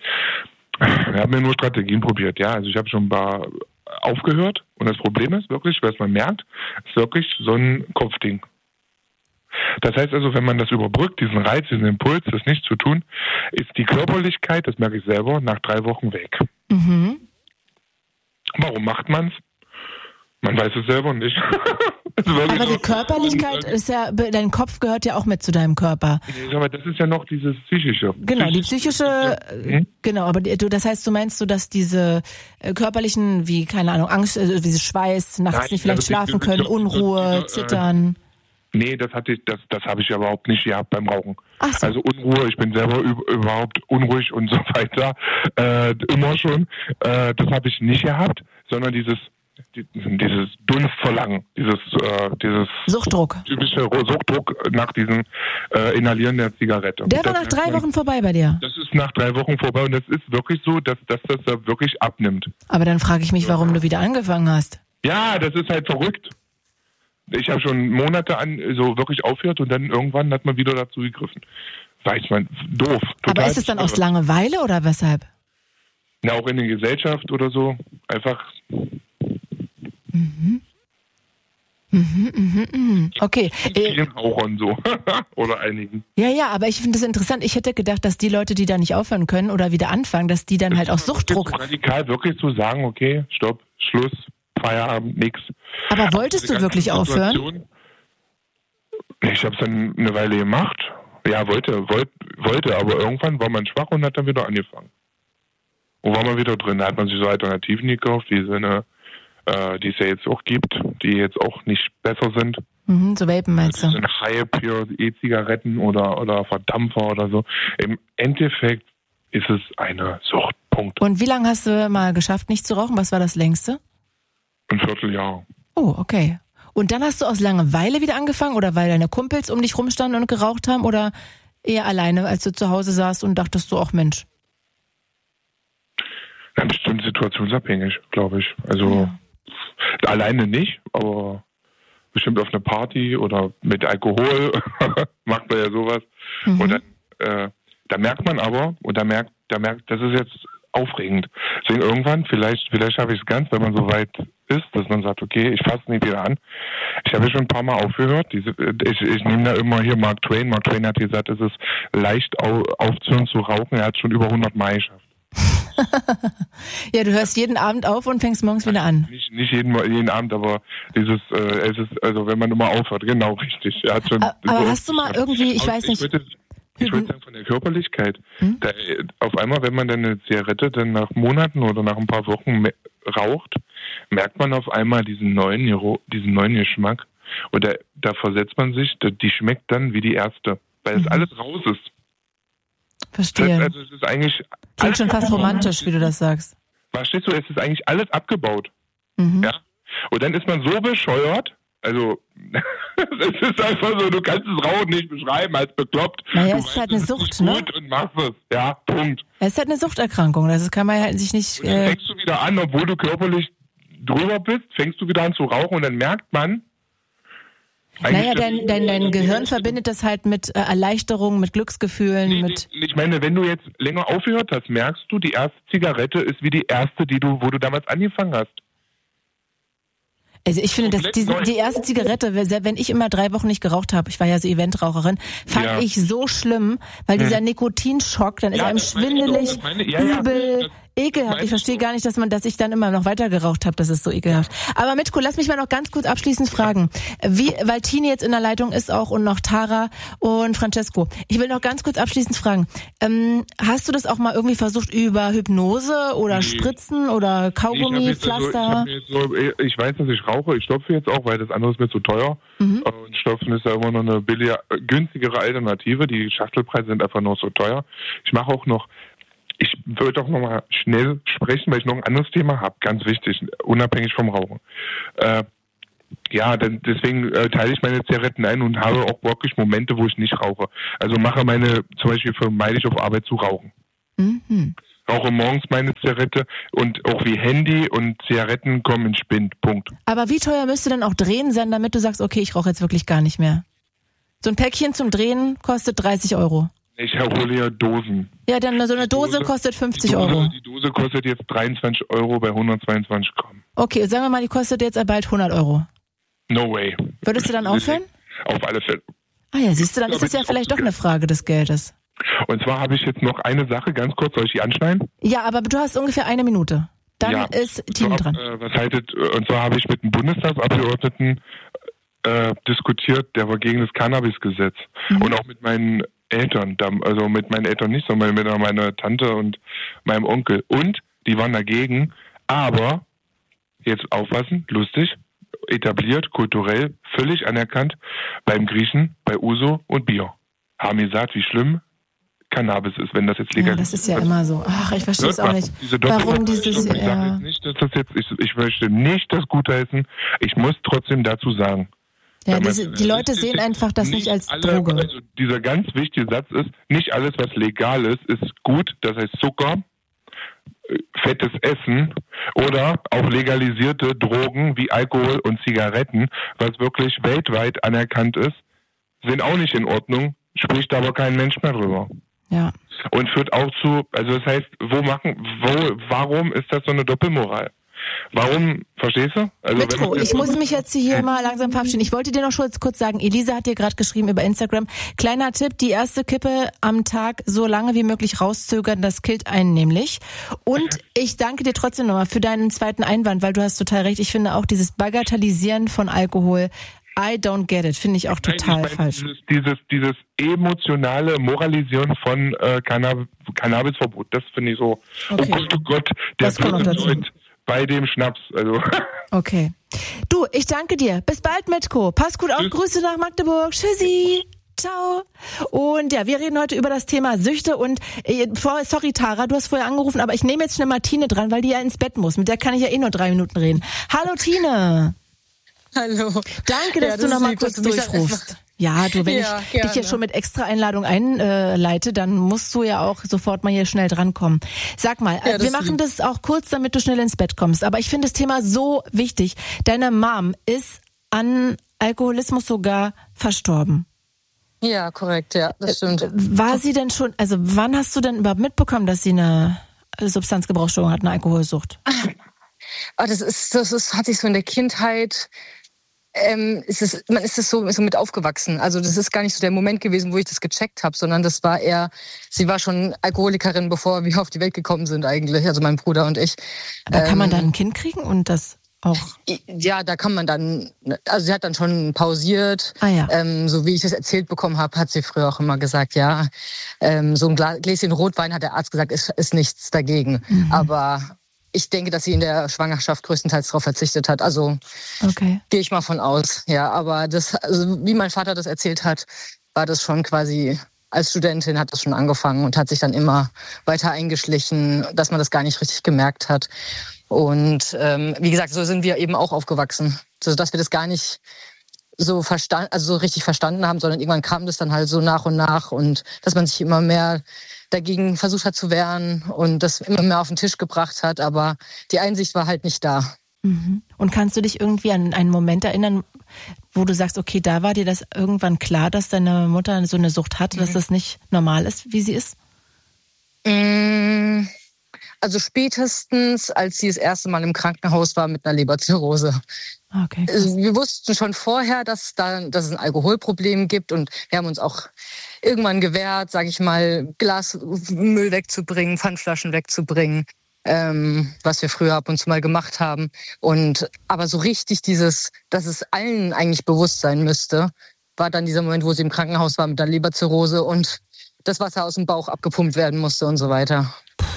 Wir haben ja nur Strategien probiert, ja. Also ich habe schon ein paar aufgehört und das Problem ist wirklich, was man merkt, ist wirklich so ein Kopfding. Das heißt also, wenn man das überbrückt, diesen Reiz, diesen Impuls, das nicht zu tun, ist die Körperlichkeit, das merke ich selber, nach drei Wochen weg. Mhm. Warum macht man's? Man weiß es selber nicht. Aber die Körperlichkeit ist ja, dein Kopf gehört ja auch mit zu deinem Körper. Aber das ist ja noch dieses Psychische. Genau, die psychische, Hm? genau, aber du, das heißt, du meinst so, dass diese äh, körperlichen, wie, keine Ahnung, Angst, also diese Schweiß, nachts Nein, nicht vielleicht also schlafen diese- können, diese- Unruhe, diese, äh, Zittern. Nee, das hatte ich, das, das habe ich ja überhaupt nicht gehabt beim Rauchen. Ach so. Also Unruhe, ich bin selber üb- überhaupt unruhig und so weiter, äh, immer schon. Äh, das habe ich nicht gehabt, sondern dieses, die- dieses Dunstverlangen, dieses, äh, dieses Suchtdruck. typische Suchtdruck nach diesem äh, Inhalieren der Zigarette. Der war Das nach drei merkt man- Wochen vorbei bei dir. Das ist nach drei Wochen vorbei und das ist wirklich so, dass, dass das da wirklich abnimmt. Aber dann frage ich mich, warum du wieder angefangen hast. Ja, das ist halt verrückt. Ich habe schon Monate an so wirklich aufgehört und dann irgendwann hat man wieder dazu gegriffen. Weiß man, doof. Aber ist es dann aus Langeweile oder weshalb? Ja, auch in der Gesellschaft oder so. Einfach. Mhm. Mhm, mhm, mhm. Okay. Äh, Vielen Rauchern so. Oder einigen. ja, ja, aber ich finde das interessant. Ich hätte gedacht, dass die Leute, die da nicht aufhören können oder wieder anfangen, dass die dann halt aus Suchtdruck. Radikal wirklich zu sagen, okay, stopp, Schluss, Feierabend, nix. Aber wolltest Diese du wirklich ganze aufhören? Situation- Ich habe es dann eine Weile gemacht. Ja, wollte, wollte, wollte, aber irgendwann war man schwach und hat dann wieder angefangen. Und war man wieder drin. Da hat man sich so Alternativen gekauft, die, Sinne, äh, die es ja jetzt auch gibt, die jetzt auch nicht besser sind. Mhm, so Vapen meinst Das du? sind Hype hier, E-Zigaretten oder, oder Verdampfer oder so. Im Endeffekt ist es eine Sucht. Punkt. Und wie lange hast du mal geschafft, nicht zu rauchen? Was war das längste? Ein Vierteljahr. Oh, okay. Und dann hast du aus Langeweile wieder angefangen oder weil deine Kumpels um dich rumstanden und geraucht haben oder eher alleine, als du zu Hause saßt und dachtest du, ach Mensch. Ja, bestimmt situationsabhängig, glaube ich. Also Ja. alleine nicht, aber bestimmt auf eine Party oder mit Alkohol macht man ja sowas. Mhm. Und dann, äh, da merkt man aber, und da merkt, da merkt, das ist jetzt aufregend. Deswegen irgendwann, vielleicht, vielleicht schaffe ich es ganz, wenn man so weit ist, dass man sagt, okay, ich fasse nicht wieder an. Ich habe ja schon ein paar Mal aufgehört. Diese, ich, ich nehme da immer hier Mark Twain. Mark Twain hat gesagt, es ist leicht au, aufzuhören zu rauchen. Er hat schon über hundert Mal geschafft. Ja, du hörst jeden Abend auf und fängst morgens wieder an. Nicht, nicht jeden, jeden Abend, aber dieses, äh, es ist, also wenn man immer aufhört, genau richtig. Er hat schon. Aber so, hast du mal irgendwie, ich Aber weiß nicht. Ich würde, ich würde sagen, von der Körperlichkeit. Hm? Da, auf einmal, wenn man dann eine Zigarette dann nach Monaten oder nach ein paar Wochen me- raucht, merkt man auf einmal diesen neuen, Gero- diesen neuen Geschmack. Und da, da versetzt man sich, da, die schmeckt dann wie die erste, weil es Mhm. alles raus ist. Das heißt Verstehe. also, es ist eigentlich. Klingt alles schon fast abgebaut. romantisch, wie du das sagst. Verstehst du, es ist eigentlich alles abgebaut. Mhm. Ja. Und dann ist man so bescheuert, also es ist einfach so, du kannst das Rauchen nicht beschreiben als bekloppt. Naja, Du es ist weißt, halt eine es Sucht, nicht ne? gut und machst es. Ja, Punkt. Es ist halt eine Suchterkrankung, das kann man halt sich nicht. Und dann Äh, fängst du wieder an, obwohl du körperlich drüber bist, fängst du wieder an zu rauchen und dann merkt man, naja, eigentlich- dein, dein, dein Gehirn verbindet das halt mit äh, Erleichterung, mit Glücksgefühlen, Nee, mit. nee, ich meine, wenn du jetzt länger aufgehört hast, merkst du, die erste Zigarette ist wie die erste, die du, wo du damals angefangen hast. Also ich finde, dass komplett die, neu. die erste Zigarette, wenn ich immer drei Wochen nicht geraucht habe, ich war ja so Eventraucherin, fand Ja. ich so schlimm, weil dieser Nikotinschock, dann ist Ja, einem das meine ich doch, schwindelig, das meine- ja, ja, übel, das- ekelhaft. Ich verstehe gar nicht, dass man, dass ich dann immer noch weiter geraucht habe. Das ist so ekelhaft. Aber Mitko, lass mich mal noch ganz kurz abschließend fragen. Wie, weil Tini jetzt in der Leitung ist auch und noch Tara und Francesco. Ich will noch ganz kurz abschließend fragen. Ähm, hast du das auch mal irgendwie versucht über Hypnose oder nee. Spritzen oder Kaugummi, nee, Pflaster? Also, ich, so, ich weiß, dass ich rauche. Ich stopfe jetzt auch, weil das andere ist mir zu teuer. Mhm. Und Stopfen ist ja immer noch eine billige, günstigere Alternative. Die Schachtelpreise sind einfach noch so teuer. Ich mache auch noch, ich würde auch noch mal schnell sprechen, weil ich noch ein anderes Thema habe, ganz wichtig, unabhängig vom Rauchen. Äh, ja, denn deswegen äh, teile ich meine Zigaretten ein und habe auch wirklich Momente, wo ich nicht rauche. Also mache meine, zum Beispiel vermeide ich auf Arbeit zu rauchen. Mhm. Rauche morgens meine Zigarette und auch wie Handy und Zigaretten kommen in Spind. Punkt. Aber wie teuer müsste denn auch Drehen sein, damit du sagst, okay, ich rauche jetzt wirklich gar nicht mehr? So ein Päckchen zum Drehen kostet dreißig Euro. Ich hole ja Dosen. Ja, dann so eine Dose, Dose kostet fünfzig Euro. Die Dose kostet jetzt dreiundzwanzig Euro bei hundertzweiundzwanzig Gramm. Okay, sagen wir mal, die kostet jetzt bald hundert Euro. No way. Würdest du dann aufhören? Auf alle Fälle. Ah ja, siehst du, dann ist es ja vielleicht doch eine Frage des Geldes. Und zwar habe ich jetzt noch eine Sache, ganz kurz, soll ich die anschneiden? Ja, aber du hast ungefähr eine Minute. Dann ja. ist Tini dran. Äh, was haltet, und zwar habe ich mit einem Bundestagsabgeordneten äh, diskutiert, der war gegen das Cannabisgesetz. Mhm. Und auch mit meinen Eltern, also mit meinen Eltern nicht, sondern mit meiner Tante und meinem Onkel. Und die waren dagegen, aber, jetzt aufpassen, lustig, etabliert, kulturell, völlig anerkannt beim Griechen, bei Uso und Bier. Haben gesagt, wie schlimm Cannabis ist, wenn das jetzt legal ist. Ja, das ist ja immer so. Ach, ich verstehe es auch nicht. Diese Warum dieses... Ich sage ja. jetzt nicht, dass das jetzt... Ich, ich möchte nicht das gutheißen. Ich muss trotzdem dazu sagen. Ja, diese, die Leute sehen einfach das nicht als alle, Droge. Also dieser ganz wichtige Satz ist, nicht alles, was legal ist, ist gut. Das heißt Zucker, fettes Essen oder auch legalisierte Drogen wie Alkohol und Zigaretten, was wirklich weltweit anerkannt ist, sind auch nicht in Ordnung, spricht aber kein Mensch mehr drüber. Ja. Und führt auch zu, also das heißt, wo machen, wo, warum ist das so eine Doppelmoral? Warum, verstehst du? Also Mitko, ich muss mich jetzt hier mal langsam verabschieden. Ich wollte dir noch schon kurz sagen, Elisa hat dir gerade geschrieben über Instagram, kleiner Tipp, die erste Kippe am Tag so lange wie möglich rauszögern, das killt einen nämlich. Und ich danke dir trotzdem nochmal für deinen zweiten Einwand, weil du hast total recht. Ich finde auch dieses Bagatellisieren von Alkohol, I don't get it, finde ich auch total Nein, ich falsch. Dieses, dieses, dieses emotionale Moralisieren von äh, Cannab- Cannabisverbot, das finde ich so, okay. oh Gott, oh Gott, der dritte Leut bei dem Schnaps. Also. Okay. Du, ich danke dir. Bis bald, Mitko. Pass gut auf. Grüße nach Magdeburg. Tschüssi. Ciao. Und ja, wir reden heute über das Thema Süchte und äh, sorry Tara, du hast vorher angerufen, aber ich nehme jetzt schnell mal Tine dran, weil die ja ins Bett muss. Mit der kann ich ja eh nur drei Minuten reden. Hallo Tine. Hallo. Danke, dass ja, das du noch mal kurz durchrufst. Ja, du, wenn ja, ich gerne. dich jetzt schon mit extra Einladung einleite, dann musst du ja auch sofort mal hier schnell drankommen. Sag mal, ja, wir machen lieb. das auch kurz, damit du schnell ins Bett kommst. Aber ich finde das Thema so wichtig. Deine Mom ist an Alkoholismus sogar verstorben. Ja, korrekt, ja, das stimmt. War sie denn schon, also wann hast du denn überhaupt mitbekommen, dass sie eine Substanzgebrauchsstörung hat, eine Alkoholsucht? Ah, das ist, das ist, hat sich so in der Kindheit... Ähm, ist es, man ist es so, so mit aufgewachsen. Also das ist gar nicht so der Moment gewesen, wo ich das gecheckt habe, sondern das war eher, sie war schon Alkoholikerin, bevor wir auf die Welt gekommen sind eigentlich, also mein Bruder und ich. Aber ähm, kann man dann ein Kind kriegen und das auch? Ja, da kann man dann, also sie hat dann schon pausiert. Ah, ja. ähm, so wie ich das erzählt bekommen habe, hat sie früher auch immer gesagt, ja, ähm, so ein Gläschen Rotwein, hat der Arzt gesagt, ist, ist nichts dagegen. Mhm. Aber ich denke, dass sie in der Schwangerschaft größtenteils darauf verzichtet hat. Also okay. Gehe ich mal von aus. Ja, aber das, also wie mein Vater das erzählt hat, war das schon quasi, als Studentin hat das schon angefangen und hat sich dann immer weiter eingeschlichen, dass man das gar nicht richtig gemerkt hat. Und ähm, wie gesagt, so sind wir eben auch aufgewachsen, so dass wir das gar nicht so verstanden, also so richtig verstanden haben, sondern irgendwann kam das dann halt so nach und nach und dass man sich immer mehr dagegen versucht hat zu wehren und das immer mehr auf den Tisch gebracht hat, aber die Einsicht war halt nicht da. Mhm. Und kannst du dich irgendwie an einen Moment erinnern, wo du sagst, okay, da war dir das irgendwann klar, dass deine Mutter so eine Sucht hat, mhm. dass das nicht normal ist, wie sie ist? Also spätestens, als sie das erste Mal im Krankenhaus war mit einer Leberzirrhose. Okay, wir wussten schon vorher, dass, da, dass es ein Alkoholproblem gibt und wir haben uns auch irgendwann gewehrt, sage ich mal, Glasmüll wegzubringen, Pfandflaschen wegzubringen. ähm, was wir früher ab und zu mal gemacht haben. Und aber so richtig dieses, dass es allen eigentlich bewusst sein müsste, war dann dieser Moment, wo sie im Krankenhaus war mit der Leberzirrhose und das Wasser aus dem Bauch abgepumpt werden musste und so weiter.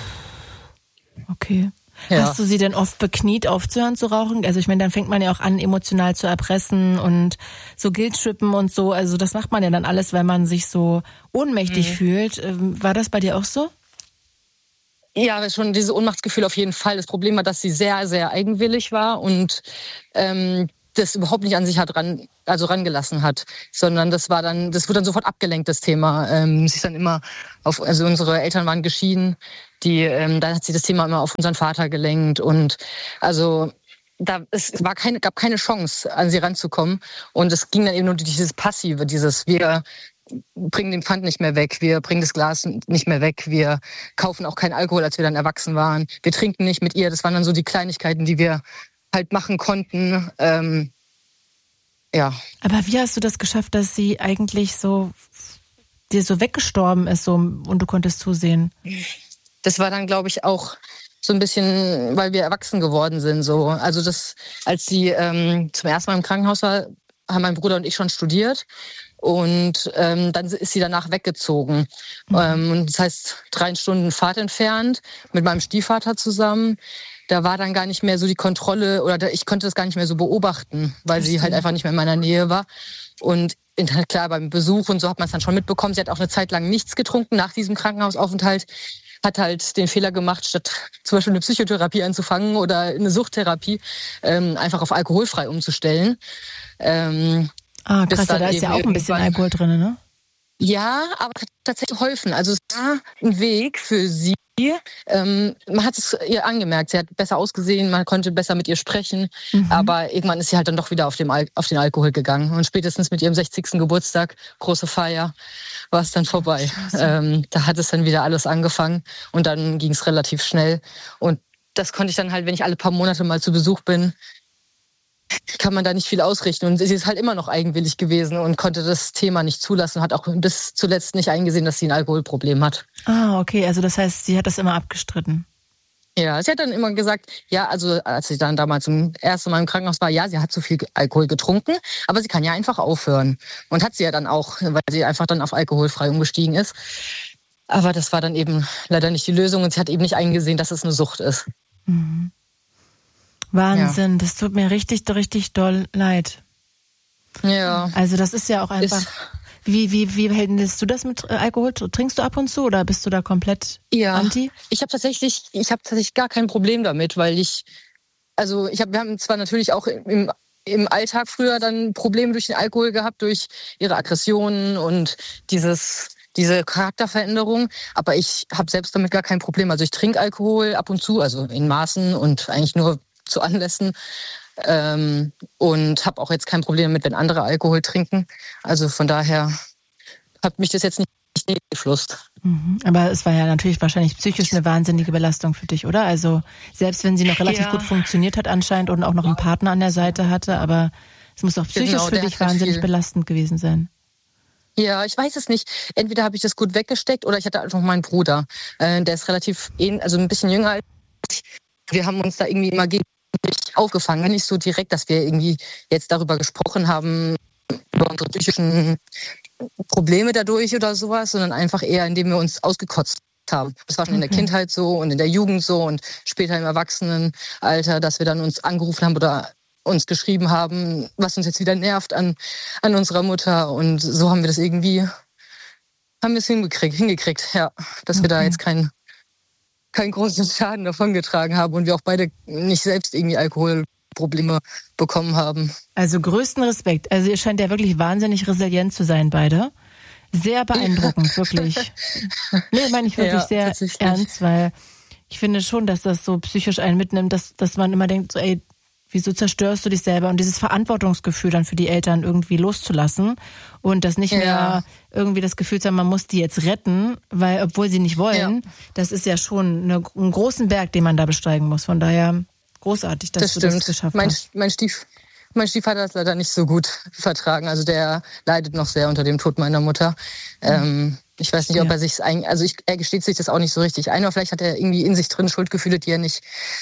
Okay. Ja. Hast du sie denn oft bekniet, aufzuhören zu rauchen? Also ich meine, dann fängt man ja auch an, emotional zu erpressen und so Guilt-Trippen und so. Also das macht man ja dann alles, weil man sich so ohnmächtig mhm. fühlt. War das bei dir auch so? Ja, schon dieses Ohnmachtsgefühl auf jeden Fall. Das Problem war, dass sie sehr, sehr eigenwillig war und ähm, das überhaupt nicht an sich hat ran, also rangelassen hat, sondern das war dann, das wurde dann sofort abgelenkt, das Thema. Ähm, sie ist dann immer auf, also unsere Eltern waren geschieden, die, ähm, da hat sie das Thema immer auf unseren Vater gelenkt und also da es war keine, gab keine Chance, an sie ranzukommen und es ging dann eben nur dieses Passive, dieses wir bringen den Pfand nicht mehr weg, wir bringen das Glas nicht mehr weg, wir kaufen auch keinen Alkohol, als wir dann erwachsen waren, wir trinken nicht mit ihr. Das waren dann so die Kleinigkeiten, die wir halt machen konnten. Ähm, ja. Aber wie hast du das geschafft, dass sie eigentlich so dir so weggestorben ist so, und du konntest zusehen? Das war dann, glaube ich, auch so ein bisschen, weil wir erwachsen geworden sind. So. Also das, als sie ähm, zum ersten Mal im Krankenhaus war, haben mein Bruder und ich schon studiert. Und ähm, dann ist sie danach weggezogen. Mhm. Ähm, das heißt, drei Stunden Fahrt entfernt, mit meinem Stiefvater zusammen. Da war dann gar nicht mehr so die Kontrolle, oder da, ich konnte das gar nicht mehr so beobachten, weil sie halt einfach nicht mehr in meiner Nähe war. Und klar, beim Besuch und so hat man es dann schon mitbekommen. Sie hat auch eine Zeit lang nichts getrunken nach diesem Krankenhausaufenthalt. Hat halt den Fehler gemacht, statt zum Beispiel eine Psychotherapie anzufangen oder eine Suchttherapie, ähm, einfach auf alkoholfrei umzustellen. Ähm, Ah, krass, ja, da ist ja auch ein bisschen Alkohol drin, ne? Ja, aber tatsächlich geholfen. Also es war ein Weg für sie. Ähm, man hat es ihr angemerkt, sie hat besser ausgesehen, man konnte besser mit ihr sprechen, mhm. aber irgendwann ist sie halt dann doch wieder auf, dem Al- auf den Alkohol gegangen. Und spätestens mit ihrem sechzigsten Geburtstag, große Feier, war es dann vorbei. Ähm, da hat es dann wieder alles angefangen und dann ging es relativ schnell. Und das konnte ich dann halt, wenn ich alle paar Monate mal zu Besuch bin, kann man da nicht viel ausrichten. Und sie ist halt immer noch eigenwillig gewesen und konnte das Thema nicht zulassen, hat auch bis zuletzt nicht eingesehen, dass sie ein Alkoholproblem hat. Ah, okay, also das heißt, sie hat das immer abgestritten. Ja, sie hat dann immer gesagt, ja, also als sie dann damals zum ersten Mal im Krankenhaus war, ja, sie hat zu viel Alkohol getrunken, aber sie kann ja einfach aufhören. Und hat sie ja dann auch, weil sie einfach dann auf alkoholfrei umgestiegen ist. Aber das war dann eben leider nicht die Lösung und sie hat eben nicht eingesehen, dass es eine Sucht ist. Mhm. Wahnsinn, ja. Das tut mir richtig, richtig doll leid. Ja. Also das ist ja auch einfach... Ist, wie, wie, wie hältst du das mit Alkohol? Trinkst du ab und zu oder bist du da komplett ja, anti? Ich habe tatsächlich, ich habe tatsächlich gar kein Problem damit, weil ich, also ich hab, wir haben zwar natürlich auch im, im Alltag früher dann Probleme durch den Alkohol gehabt, durch ihre Aggressionen und dieses... diese Charakterveränderung, aber ich habe selbst damit gar kein Problem. Also ich trinke Alkohol ab und zu, also in Maßen und eigentlich nur zu Anlässen ähm, und habe auch jetzt kein Problem damit, wenn andere Alkohol trinken. Also von daher hat mich das jetzt nicht beeinflusst. Mhm. Aber es war ja natürlich wahrscheinlich psychisch eine wahnsinnige Belastung für dich, oder? Also selbst wenn sie noch relativ ja. gut funktioniert hat anscheinend und auch noch einen Partner an der Seite hatte, aber es muss auch psychisch genau, für dich wahnsinnig viel. belastend gewesen sein. Ja, ich weiß es nicht. Entweder habe ich das gut weggesteckt oder ich hatte einfach meinen Bruder. Äh, der ist relativ, also ein bisschen jünger als ich. Wir haben uns da irgendwie immer gegenseitig aufgefangen. Nicht so direkt, dass wir irgendwie jetzt darüber gesprochen haben, über unsere psychischen Probleme dadurch oder sowas, sondern einfach eher, indem wir uns ausgekotzt haben. Das war schon okay. in der Kindheit so und in der Jugend so und später im Erwachsenenalter, dass wir dann uns angerufen haben oder uns geschrieben haben, was uns jetzt wieder nervt an, an unserer Mutter. Und so haben wir das irgendwie, haben wir es hingekriegt, hingekriegt, ja, dass okay. wir da jetzt keinen keinen großen Schaden davongetragen haben und wir auch beide nicht selbst irgendwie Alkoholprobleme bekommen haben. Also größten Respekt. Also ihr scheint ja wirklich wahnsinnig resilient zu sein, beide. Sehr beeindruckend, ja. wirklich. Nee, meine ich wirklich ja, sehr ernst, weil ich finde schon, dass das so psychisch einen mitnimmt, dass, dass man immer denkt, so, ey, wieso zerstörst du dich selber? Und dieses Verantwortungsgefühl dann für die Eltern irgendwie loszulassen und das nicht ja. mehr irgendwie das Gefühl zu haben, man muss die jetzt retten, weil obwohl sie nicht wollen, ja. das ist ja schon eine, einen großen Berg, den man da besteigen muss. Von daher großartig, dass das du stimmt. das geschafft mein, hast. Mein, Stief, mein Stiefvater hat es leider nicht so gut vertragen. Also der leidet noch sehr unter dem Tod meiner Mutter. Mhm. Ähm, Ich weiß nicht, ob er sich ein, also ich, er gesteht sich das auch nicht so richtig ein, oder vielleicht hat er irgendwie in sich drin Schuldgefühle, die er nicht,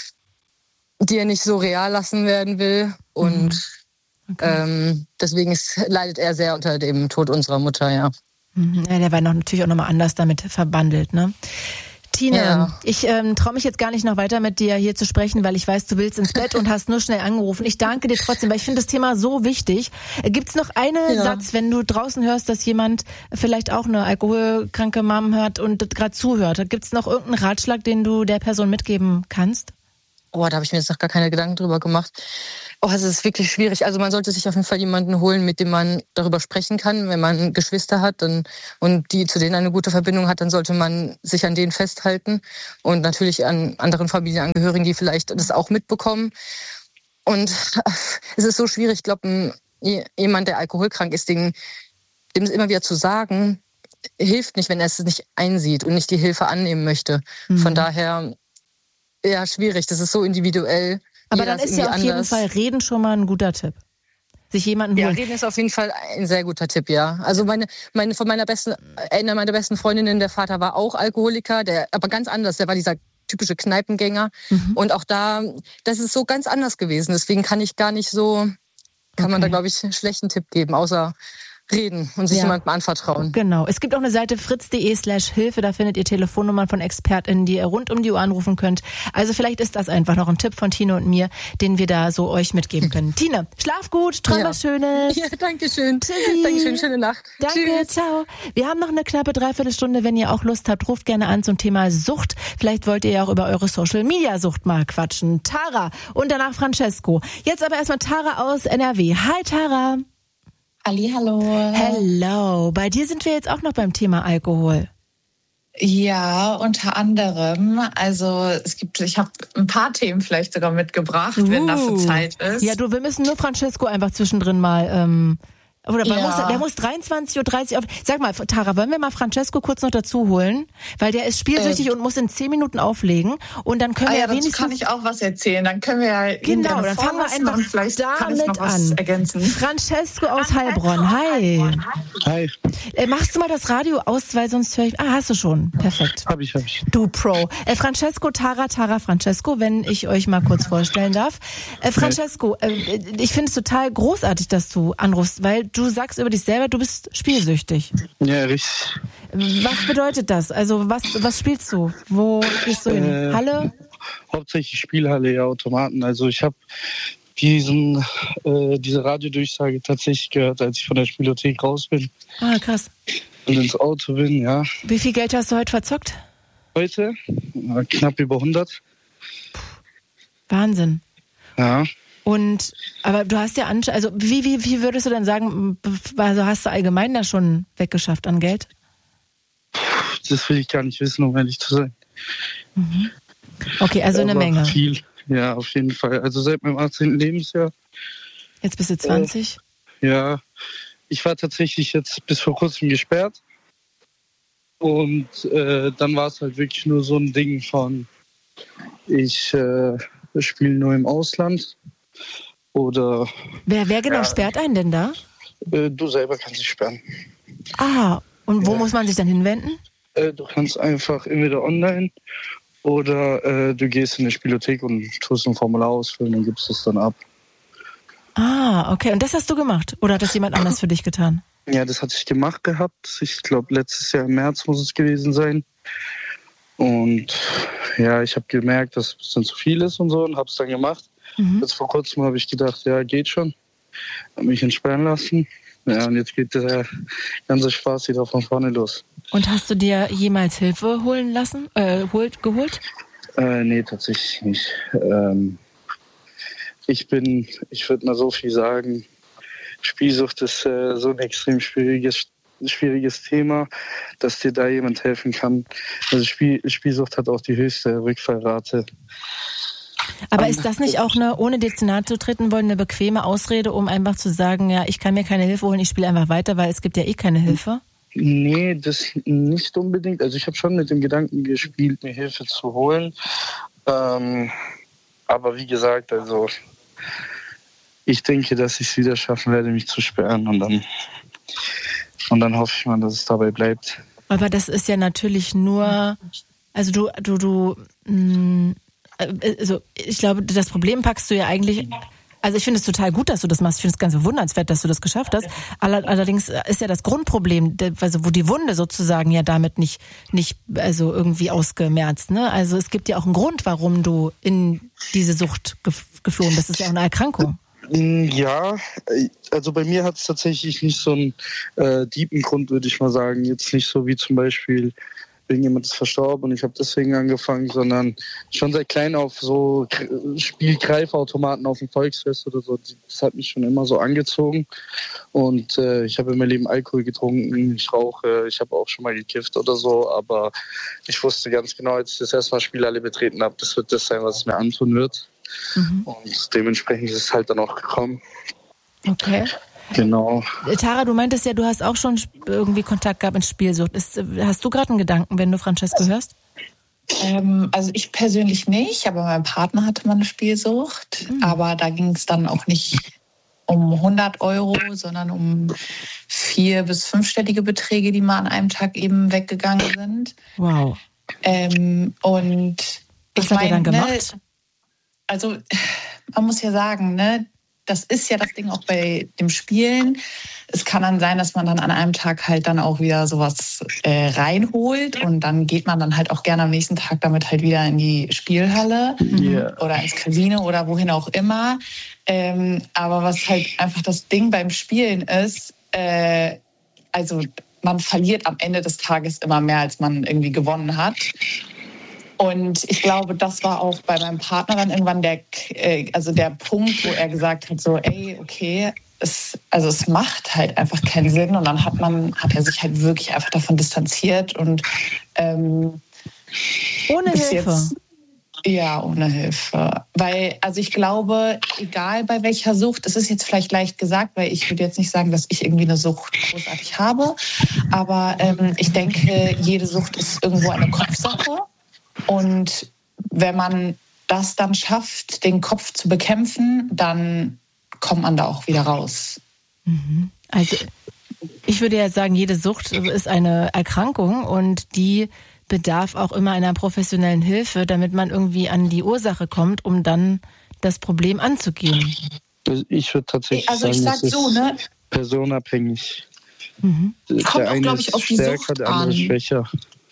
die er nicht so real lassen werden will. Und mhm. okay. ähm, deswegen ist, leidet er sehr unter dem Tod unserer Mutter, ja. Mhm. Ja, der war noch, natürlich auch nochmal anders damit verbandelt, ne? Tine, ja. ich ähm, traue mich jetzt gar nicht noch weiter mit dir hier zu sprechen, weil ich weiß, du willst ins Bett und hast nur schnell angerufen. Ich danke dir trotzdem, weil ich finde das Thema so wichtig. Gibt es noch einen ja. Satz, wenn du draußen hörst, dass jemand vielleicht auch eine alkoholkranke Mom hört und gerade zuhört? Gibt es noch irgendeinen Ratschlag, den du der Person mitgeben kannst? Oh, da habe ich mir jetzt noch gar keine Gedanken drüber gemacht. Oh, es ist wirklich schwierig. Also man sollte sich auf jeden Fall jemanden holen, mit dem man darüber sprechen kann. Wenn man Geschwister hat dann, und die zu denen eine gute Verbindung hat, dann sollte man sich an denen festhalten. Und natürlich an anderen Familienangehörigen, die vielleicht das auch mitbekommen. Und es ist so schwierig. Ich glaube, jemand, der alkoholkrank ist, dem, dem immer wieder zu sagen, hilft nicht, wenn er es nicht einsieht und nicht die Hilfe annehmen möchte. Mhm. Von daher... Ja, schwierig. Das ist so individuell. Aber dann ist ja auf anders. jeden Fall Reden schon mal ein guter Tipp. Sich jemanden holen. Ja, Reden ist auf jeden Fall ein sehr guter Tipp, ja. Also meine, meine von meiner besten, einer meiner besten Freundinnen, der Vater war auch Alkoholiker, der aber ganz anders. Der war dieser typische Kneipengänger. Mhm. Und auch da, das ist so ganz anders gewesen. Deswegen kann ich gar nicht so, kann okay. man da, glaube ich, einen schlechten Tipp geben, außer reden und sich ja. jemandem anvertrauen. Genau. Es gibt auch eine Seite fritz.de slash Hilfe, da findet ihr Telefonnummern von ExpertInnen, die ihr rund um die Uhr anrufen könnt. Also vielleicht ist das einfach noch ein Tipp von Tine und mir, den wir da so euch mitgeben können. Tine, schlaf gut, träum ja. was Schönes. Ja, danke schön. Tschüssi. Dankeschön, schöne Nacht. Danke, Tschüss. Ciao. Wir haben noch eine knappe Dreiviertelstunde, wenn ihr auch Lust habt, ruft gerne an zum Thema Sucht. Vielleicht wollt ihr ja auch über eure Social-Media-Sucht mal quatschen. Tara und danach Francesco. Jetzt aber erstmal Tara aus N R W. Hi Tara. Ali, hallo. Hello. Bei dir sind wir jetzt auch noch beim Thema Alkohol. Ja, unter anderem. Also es gibt, ich habe ein paar Themen vielleicht sogar mitgebracht, uh. wenn dafür Zeit ist. Ja, du, wir müssen nur Francesco einfach zwischendrin mal. Ähm, oder ja. muss, der muss dreiundzwanzig Uhr dreißig auf. Sag mal, Tara, wollen wir mal Francesco kurz noch dazu holen? Weil der ist spielsüchtig äh. und muss in zehn Minuten auflegen. Und dann können ah, wir ja wenigstens... kann ich auch was erzählen. Dann können wir ja... Genau, dann fangen wir einfach und vielleicht damit kann ich noch was an. Ergänzen. Francesco aus Heilbronn, hi. Hi. Äh, machst du mal das Radio aus, weil sonst höre ich... Ah, hast du schon. Perfekt. Hab ich, hab ich. Du Pro. Äh, Francesco, Tara, Tara, Francesco, wenn ich euch mal kurz vorstellen darf. Äh, Francesco, äh, ich finde es total großartig, dass du anrufst, weil du sagst über dich selber, du bist spielsüchtig. Ja, richtig. Was bedeutet das? Also was, was spielst du? Wo gehst du hin? Äh, Halle? Hauptsächlich Spielhalle, ja, Automaten. Also ich habe diesen äh, diese Radiodurchsage tatsächlich gehört, als ich von der Spielothek raus bin. Ah, krass. Und ins Auto bin, ja. Wie viel Geld hast du heute verzockt? Heute? Knapp über hundert. Wahnsinn. Ja. Und, aber du hast ja, an, also wie, wie, wie würdest du dann sagen, also hast du allgemein da schon weggeschafft an Geld? Das will ich gar nicht wissen, um ehrlich zu sein. Mhm. Okay, also eine Menge. Viel, ja, auf jeden Fall. Also seit meinem achtzehnten Lebensjahr. Jetzt bist du zwanzig? Äh, ja, ich war tatsächlich jetzt bis vor kurzem gesperrt. Und äh, dann war es halt wirklich nur so ein Ding von, ich äh, spiele nur im Ausland. Oder. Wer, wer genau ja, sperrt einen denn da? Äh, du selber kannst dich sperren. Ah, und wo ja. muss man sich dann hinwenden? Äh, du kannst einfach entweder online oder äh, du gehst in die Spielothek und tust ein Formular ausfüllen und gibst es dann ab. Ah, okay. Und das hast du gemacht? Oder hat das jemand anders für dich getan? Ja, das hatte ich gemacht gehabt. Ich glaube, letztes Jahr im März muss es gewesen sein. Und ja, ich habe gemerkt, dass es ein bisschen zu viel ist und so und habe es dann gemacht. Mhm. Jetzt vor kurzem habe ich gedacht, ja, geht schon. Habe mich entsperren lassen. Ja, und jetzt geht der ganze Spaß wieder von vorne los. Und hast du dir jemals Hilfe holen lassen, äh, holt, geholt? Äh, nee, tatsächlich nicht. Ähm, ich bin, ich würde mal so viel sagen, Spielsucht ist äh, so ein extrem schwieriges, schwieriges Thema, dass dir da jemand helfen kann. Also Spiel, Spielsucht hat auch die höchste Rückfallrate. Aber ist das nicht auch eine, ohne dir zu nahe zu treten wollen, eine bequeme Ausrede, um einfach zu sagen, ja, ich kann mir keine Hilfe holen, ich spiele einfach weiter, weil es gibt ja eh keine Hilfe? Nee, das nicht unbedingt. Also ich habe schon mit dem Gedanken gespielt, mir Hilfe zu holen. Ähm, aber wie gesagt, also ich denke, dass ich es wieder schaffen werde, mich zu sperren und dann, und dann hoffe ich mal, dass es dabei bleibt. Aber das ist ja natürlich nur, also du, du, du, mh, also ich glaube, das Problem packst du ja eigentlich, also ich finde es total gut, dass du das machst. Ich finde es ganz bewundernswert, dass du das geschafft hast. Allerdings ist ja das Grundproblem, also wo die Wunde sozusagen ja damit nicht, nicht also irgendwie ausgemerzt. Ne? Also es gibt ja auch einen Grund, warum du in diese Sucht geflohen bist. Das ist ja auch eine Erkrankung. Ja, also bei mir hat es tatsächlich nicht so einen äh, tiefen Grund, würde ich mal sagen. Jetzt nicht so wie zum Beispiel irgendjemand ist verstorben und ich habe deswegen angefangen, sondern schon seit klein auf so Spielgreifautomaten auf dem Volksfest oder so. Das hat mich schon immer so angezogen und äh, ich habe in meinem Leben Alkohol getrunken, ich rauche, ich habe auch schon mal gekifft oder so, aber ich wusste ganz genau, als ich das erste Mal Spielhalle betreten habe, das wird das sein, was es mir antun wird. Mhm. Und dementsprechend ist es halt dann auch gekommen. Okay. Genau. Tara, du meintest ja, du hast auch schon irgendwie Kontakt gehabt mit Spielsucht. Ist, hast du gerade einen Gedanken, wenn du Francesco hörst? Ähm, also ich persönlich nicht, aber mein Partner hatte mal eine Spielsucht. Mhm. Aber da ging es dann auch nicht um hundert Euro, sondern um vier- bis fünfstellige Beträge, die mal an einem Tag eben weggegangen sind. Wow. Ähm, und Was ich hat er dann mein, gemacht? Ne, also man muss ja sagen, ne, das ist ja das Ding auch bei dem Spielen. Es kann dann sein, dass man dann an einem Tag halt dann auch wieder sowas äh, reinholt und dann geht man dann halt auch gerne am nächsten Tag damit halt wieder in die Spielhalle yeah. oder ins Casino oder wohin auch immer. Ähm, aber was halt einfach das Ding beim Spielen ist, äh, also man verliert am Ende des Tages immer mehr, als man irgendwie gewonnen hat. Und ich glaube, das war auch bei meinem Partner dann irgendwann der, also der Punkt, wo er gesagt hat, so, ey, okay, es, also es macht halt einfach keinen Sinn. Und dann hat man, hat er sich halt wirklich einfach davon distanziert und ähm, ohne Hilfe. Jetzt, ja, ohne Hilfe. Weil, also ich glaube, egal bei welcher Sucht, es ist jetzt vielleicht leicht gesagt, weil ich würde jetzt nicht sagen, dass ich irgendwie eine Sucht großartig habe. Aber ähm, ich denke, jede Sucht ist irgendwo eine Kopfsache. Und wenn man das dann schafft, den Kopf zu bekämpfen, dann kommt man da auch wieder raus. Also ich würde ja sagen, jede Sucht ist eine Erkrankung und die bedarf auch immer einer professionellen Hilfe, damit man irgendwie an die Ursache kommt, um dann das Problem anzugehen. Ich würde tatsächlich also ich sagen, sag so, ne? personenabhängig. Mhm. Der kommt auch, eine glaube ich, ist auf die stärker, Sucht der andere an. schwächer.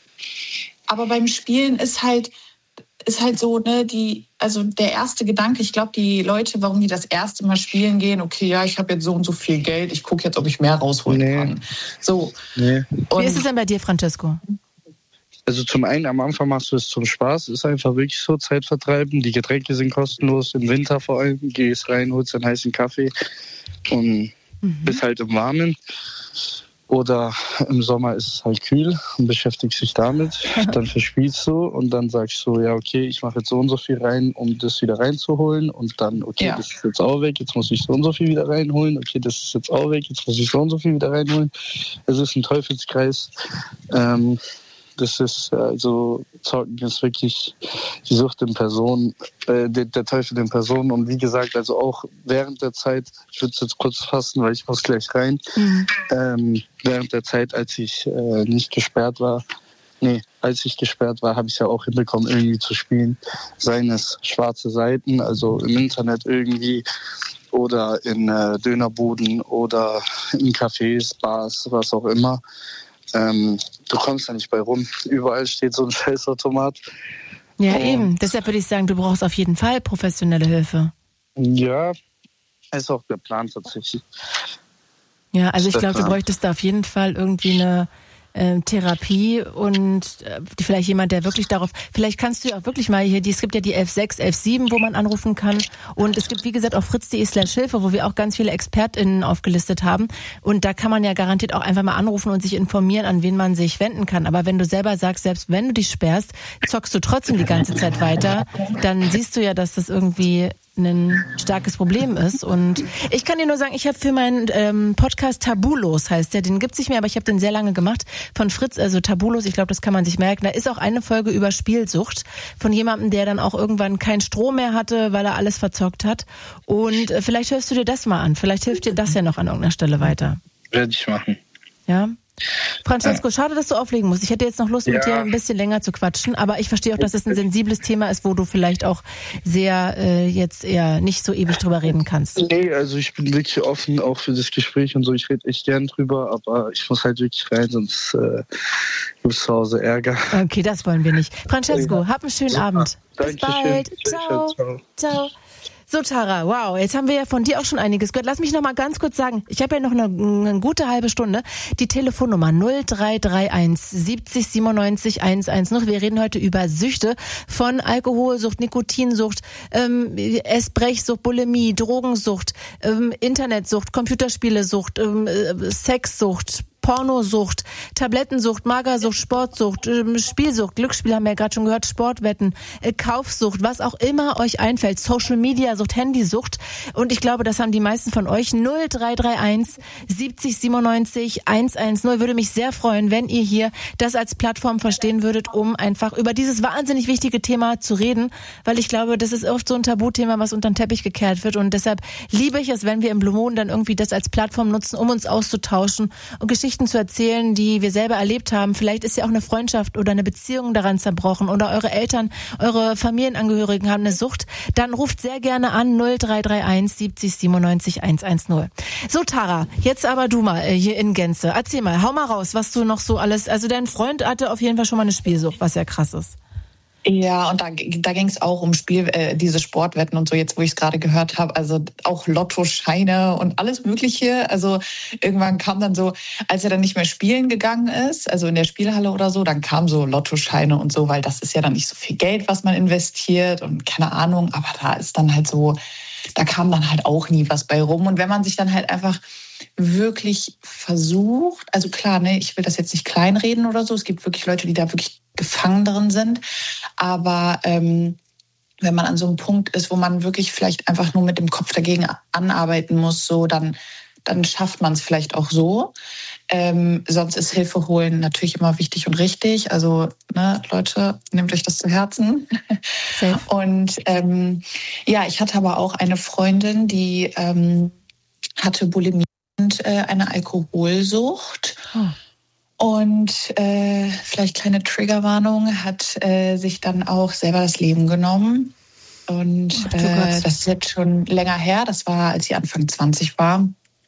Aber beim Spielen ist halt, ist halt so, ne, die, also der erste Gedanke, ich glaube, die Leute, warum die das erste Mal spielen gehen, okay, ja, ich habe jetzt so und so viel Geld, ich gucke jetzt, ob ich mehr rausholen nee. kann. So. Nee. Wie ist es denn bei dir, Francesco? Also zum einen, am Anfang machst du es zum Spaß, ist einfach wirklich so Zeitvertreiben. Die Getränke sind kostenlos, im Winter vor allem. Gehst rein, holst einen heißen Kaffee und mhm. bist halt im Warmen. Oder im Sommer ist es halt kühl und beschäftigst dich damit. Dann verspielst du und dann sagst du, ja, okay, ich mache jetzt so und so viel rein, um das wieder reinzuholen. Und dann, okay, ja. das ist jetzt auch weg, jetzt muss ich so und so viel wieder reinholen. Okay, das ist jetzt auch weg, jetzt muss ich so und so viel wieder reinholen. Es ist ein Teufelskreis. Ähm, das ist, also, Zocken ist wirklich die Sucht in Person, äh, der, der Teufel in Person. Und wie gesagt, also auch während der Zeit, ich würde es jetzt kurz fassen, weil ich muss gleich rein, mhm. ähm, während der Zeit, als ich äh, nicht gesperrt war, nee, als ich gesperrt war, habe ich es ja auch hinbekommen, irgendwie zu spielen. Seien es schwarze Seiten, also im Internet irgendwie, oder in äh, Dönerbuden oder in Cafés, Bars, was auch immer. Ähm, du kommst da nicht bei rum. Überall steht so ein Scheißautomat. Ja, und eben. Deshalb würde ich sagen, du brauchst auf jeden Fall professionelle Hilfe. Ja, ist auch der Plan tatsächlich. Ja, also ich glaube, du bräuchtest da auf jeden Fall irgendwie eine äh, Therapie und äh, vielleicht jemand, der wirklich darauf, vielleicht kannst du ja auch wirklich mal hier, die, es gibt ja die elf sechs, elf sieben, wo man anrufen kann und es gibt, wie gesagt, auf fritz.de slash Hilfe, wo wir auch ganz viele ExpertInnen aufgelistet haben und da kann man ja garantiert auch einfach mal anrufen und sich informieren, an wen man sich wenden kann, aber wenn du selber sagst, selbst wenn du dich sperrst, zockst du trotzdem die ganze Zeit weiter, dann siehst du ja, dass das irgendwie ein starkes Problem ist. Und ich kann dir nur sagen, ich habe für meinen ähm, Podcast Tabulos, heißt der, den gibt's nicht mehr, aber ich habe den sehr lange gemacht, von Fritz, also Tabulos, ich glaube, das kann man sich merken. Da ist auch eine Folge über Spielsucht von jemandem, der dann auch irgendwann keinen Strom mehr hatte, weil er alles verzockt hat. Und äh, vielleicht hörst du dir das mal an. Vielleicht hilft dir das ja noch an irgendeiner Stelle weiter. Werde ich machen. Ja? Francesco, schade, dass du auflegen musst. Ich hätte jetzt noch Lust, Ja. mit dir ein bisschen länger zu quatschen, aber ich verstehe auch, dass es ein sensibles Thema ist, wo du vielleicht auch sehr äh, jetzt eher nicht so ewig drüber reden kannst. Nee, also ich bin wirklich offen auch für das Gespräch und so. Ich rede echt gern drüber, aber ich muss halt wirklich rein, sonst äh, gibt es zu Hause Ärger. Okay, das wollen wir nicht. Francesco, hab einen schönen Super. Abend. Bis Dankeschön. bald. Tschüss, Ciao. ciao. Ciao. So, Tara, wow, jetzt haben wir ja von dir auch schon einiges gehört. Lass mich noch mal ganz kurz sagen, ich habe ja noch eine, eine gute halbe Stunde. Die Telefonnummer null drei drei eins siebzig siebenundneunzig hundertzehn. Wir reden heute über Süchte von Alkoholsucht, Nikotinsucht, ähm, Essbrechsucht, Bulimie, Drogensucht, ähm, Internetsucht, Computerspielesucht, ähm, Sexsucht, Pornosucht, Tablettensucht, Magersucht, Sportsucht, Spielsucht, Glücksspiel haben wir ja gerade schon gehört, Sportwetten, Kaufsucht, was auch immer euch einfällt, Social Media Sucht, Handysucht. Und ich glaube, das haben die meisten von euch. null drei drei eins siebzig siebenundneunzig hundertzehn. Würde mich sehr freuen, wenn ihr hier das als Plattform verstehen würdet, um einfach über dieses wahnsinnig wichtige Thema zu reden, weil ich glaube, das ist oft so ein Tabuthema, was unter den Teppich gekehrt wird. Und deshalb liebe ich es, wenn wir im Blue Moon dann irgendwie das als Plattform nutzen, um uns auszutauschen und Geschichten zu erzählen, die wir selber erlebt haben. Vielleicht ist ja auch eine Freundschaft oder eine Beziehung daran zerbrochen oder eure Eltern, eure Familienangehörigen haben eine Sucht. Dann ruft sehr gerne an null drei drei eins siebzig siebenundneunzig hundertzehn. So, Tara, jetzt aber du mal äh, hier in Gänze. Erzähl mal, hau mal raus, was du noch so alles... Also dein Freund hatte auf jeden Fall schon mal eine Spielsucht, was ja krass ist. Ja, und da, da ging es auch um Spiel, äh, diese Sportwetten und so, jetzt wo ich es gerade gehört habe, also auch Lottoscheine und alles Mögliche. Also irgendwann kam dann so, als er dann nicht mehr spielen gegangen ist, also in der Spielhalle oder so, dann kamen so Lottoscheine und so, weil das ist ja dann nicht so viel Geld, was man investiert und keine Ahnung, aber da ist dann halt so, da kam dann halt auch nie was bei rum. Und wenn man sich dann halt einfach wirklich versucht, also klar, ne, ich will das jetzt nicht kleinreden oder so, es gibt wirklich Leute, die da wirklich gefangen drin sind, aber ähm, wenn man an so einem Punkt ist, wo man wirklich vielleicht einfach nur mit dem Kopf dagegen anarbeiten muss, so dann, dann schafft man es vielleicht auch so. Ähm, sonst ist Hilfe holen natürlich immer wichtig und richtig. Also ne, Leute, nehmt euch das zu Herzen. Safe. Und ähm, ja, ich hatte aber auch eine Freundin, die ähm, hatte Bulimie und äh, eine Alkoholsucht. Oh. Und äh, vielleicht kleine Triggerwarnung, hat äh, sich dann auch selber das Leben genommen. Und Ach, äh, das ist jetzt schon länger her. Das war, als sie Anfang zwanzig war.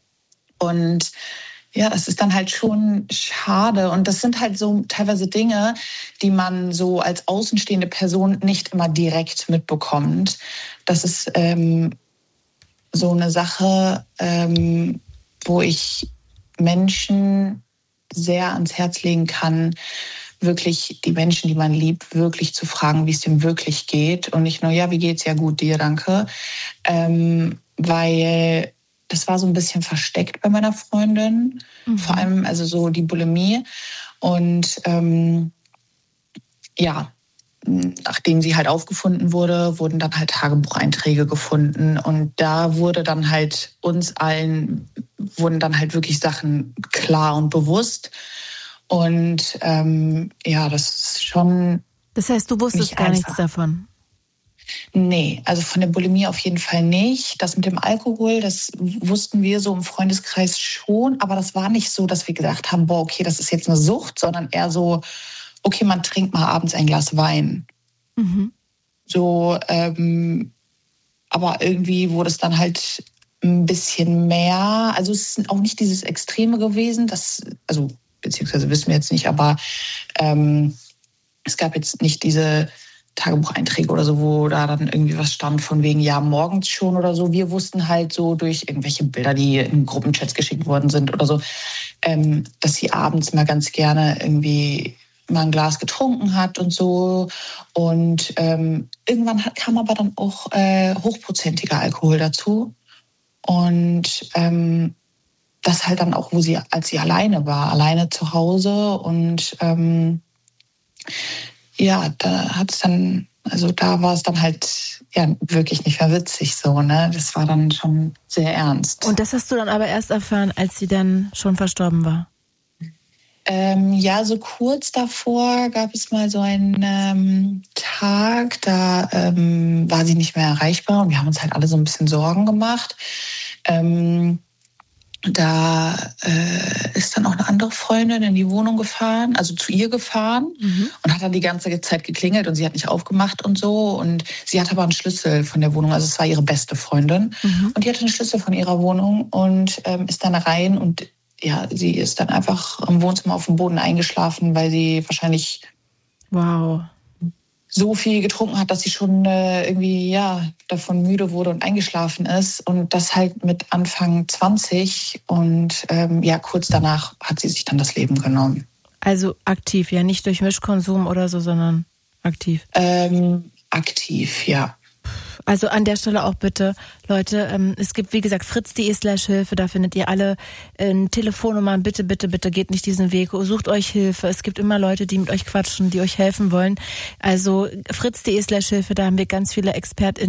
Und ja, das ist dann halt schon schade. Und das sind halt so teilweise Dinge, die man so als außenstehende Person nicht immer direkt mitbekommt. Das ist ähm, so eine Sache, ähm, wo ich Menschen sehr ans Herz legen kann, wirklich die Menschen, die man liebt, wirklich zu fragen, wie es dem wirklich geht. Und nicht nur, ja, wie geht's? Ja gut, dir, danke. Ähm, weil das war so ein bisschen versteckt bei meiner Freundin. Mhm. Vor allem also so die Bulimie. Und ähm, ja, nachdem sie halt aufgefunden wurde, wurden dann halt Tagebucheinträge gefunden. Und da wurde dann halt uns allen, wurden dann halt wirklich Sachen klar und bewusst. Und ähm, ja, das ist schon... Das heißt, du wusstest gar einfach. nichts davon? Nee, also von der Bulimie auf jeden Fall nicht. Das mit dem Alkohol, das wussten wir so im Freundeskreis schon. Aber das war nicht so, dass wir gedacht haben, boah, okay, das ist jetzt eine Sucht, sondern eher so, okay, man trinkt mal abends ein Glas Wein. Mhm. So, ähm, aber irgendwie wurde es dann halt ein bisschen mehr. Also es ist auch nicht dieses Extreme gewesen, das, also beziehungsweise wissen wir jetzt nicht, aber ähm, es gab jetzt nicht diese Tagebucheinträge oder so, wo da dann irgendwie was stand von wegen, ja, morgens schon oder so. Wir wussten halt so durch irgendwelche Bilder, die in Gruppenchats geschickt worden sind oder so, ähm, dass sie abends mal ganz gerne irgendwie mal ein Glas getrunken hat und so. Und ähm, irgendwann hat, kam aber dann auch äh, hochprozentiger Alkohol dazu. Und ähm, das halt dann auch, wo sie, als sie alleine war, alleine zu Hause. Und ähm, ja, da hat es dann, also da war es dann halt ja wirklich nicht mehr witzig so, ne? Das war dann schon sehr ernst. Und das hast du dann aber erst erfahren, als sie dann schon verstorben war? Ähm, ja, so kurz davor gab es mal so einen ähm, Tag, da ähm, war sie nicht mehr erreichbar und wir haben uns halt alle so ein bisschen Sorgen gemacht. Ähm, Da äh, ist dann auch eine andere Freundin in die Wohnung gefahren, also zu ihr gefahren mhm. und hat dann die ganze Zeit geklingelt und sie hat nicht aufgemacht und so. Und sie hatte aber einen Schlüssel von der Wohnung, also es war ihre beste Freundin. Mhm. Und die hatte einen Schlüssel von ihrer Wohnung und ähm, ist dann rein und ja, sie ist dann einfach im Wohnzimmer auf dem Boden eingeschlafen, weil sie wahrscheinlich wow. so viel getrunken hat, dass sie schon äh, irgendwie ja davon müde wurde und eingeschlafen ist. Und das halt mit Anfang zwanzig. Und ähm, ja, kurz danach hat sie sich dann das Leben genommen. Also aktiv, ja, nicht durch Mischkonsum oder so, sondern aktiv. Ähm, aktiv, ja. Also an der Stelle auch bitte, Leute, ähm, es gibt wie gesagt fritz.de slash Hilfe, da findet ihr alle äh, Telefonnummern, bitte, bitte, bitte geht nicht diesen Weg, sucht euch Hilfe, es gibt immer Leute, die mit euch quatschen, die euch helfen wollen, also fritz.de slash Hilfe, da haben wir ganz viele ExpertInnen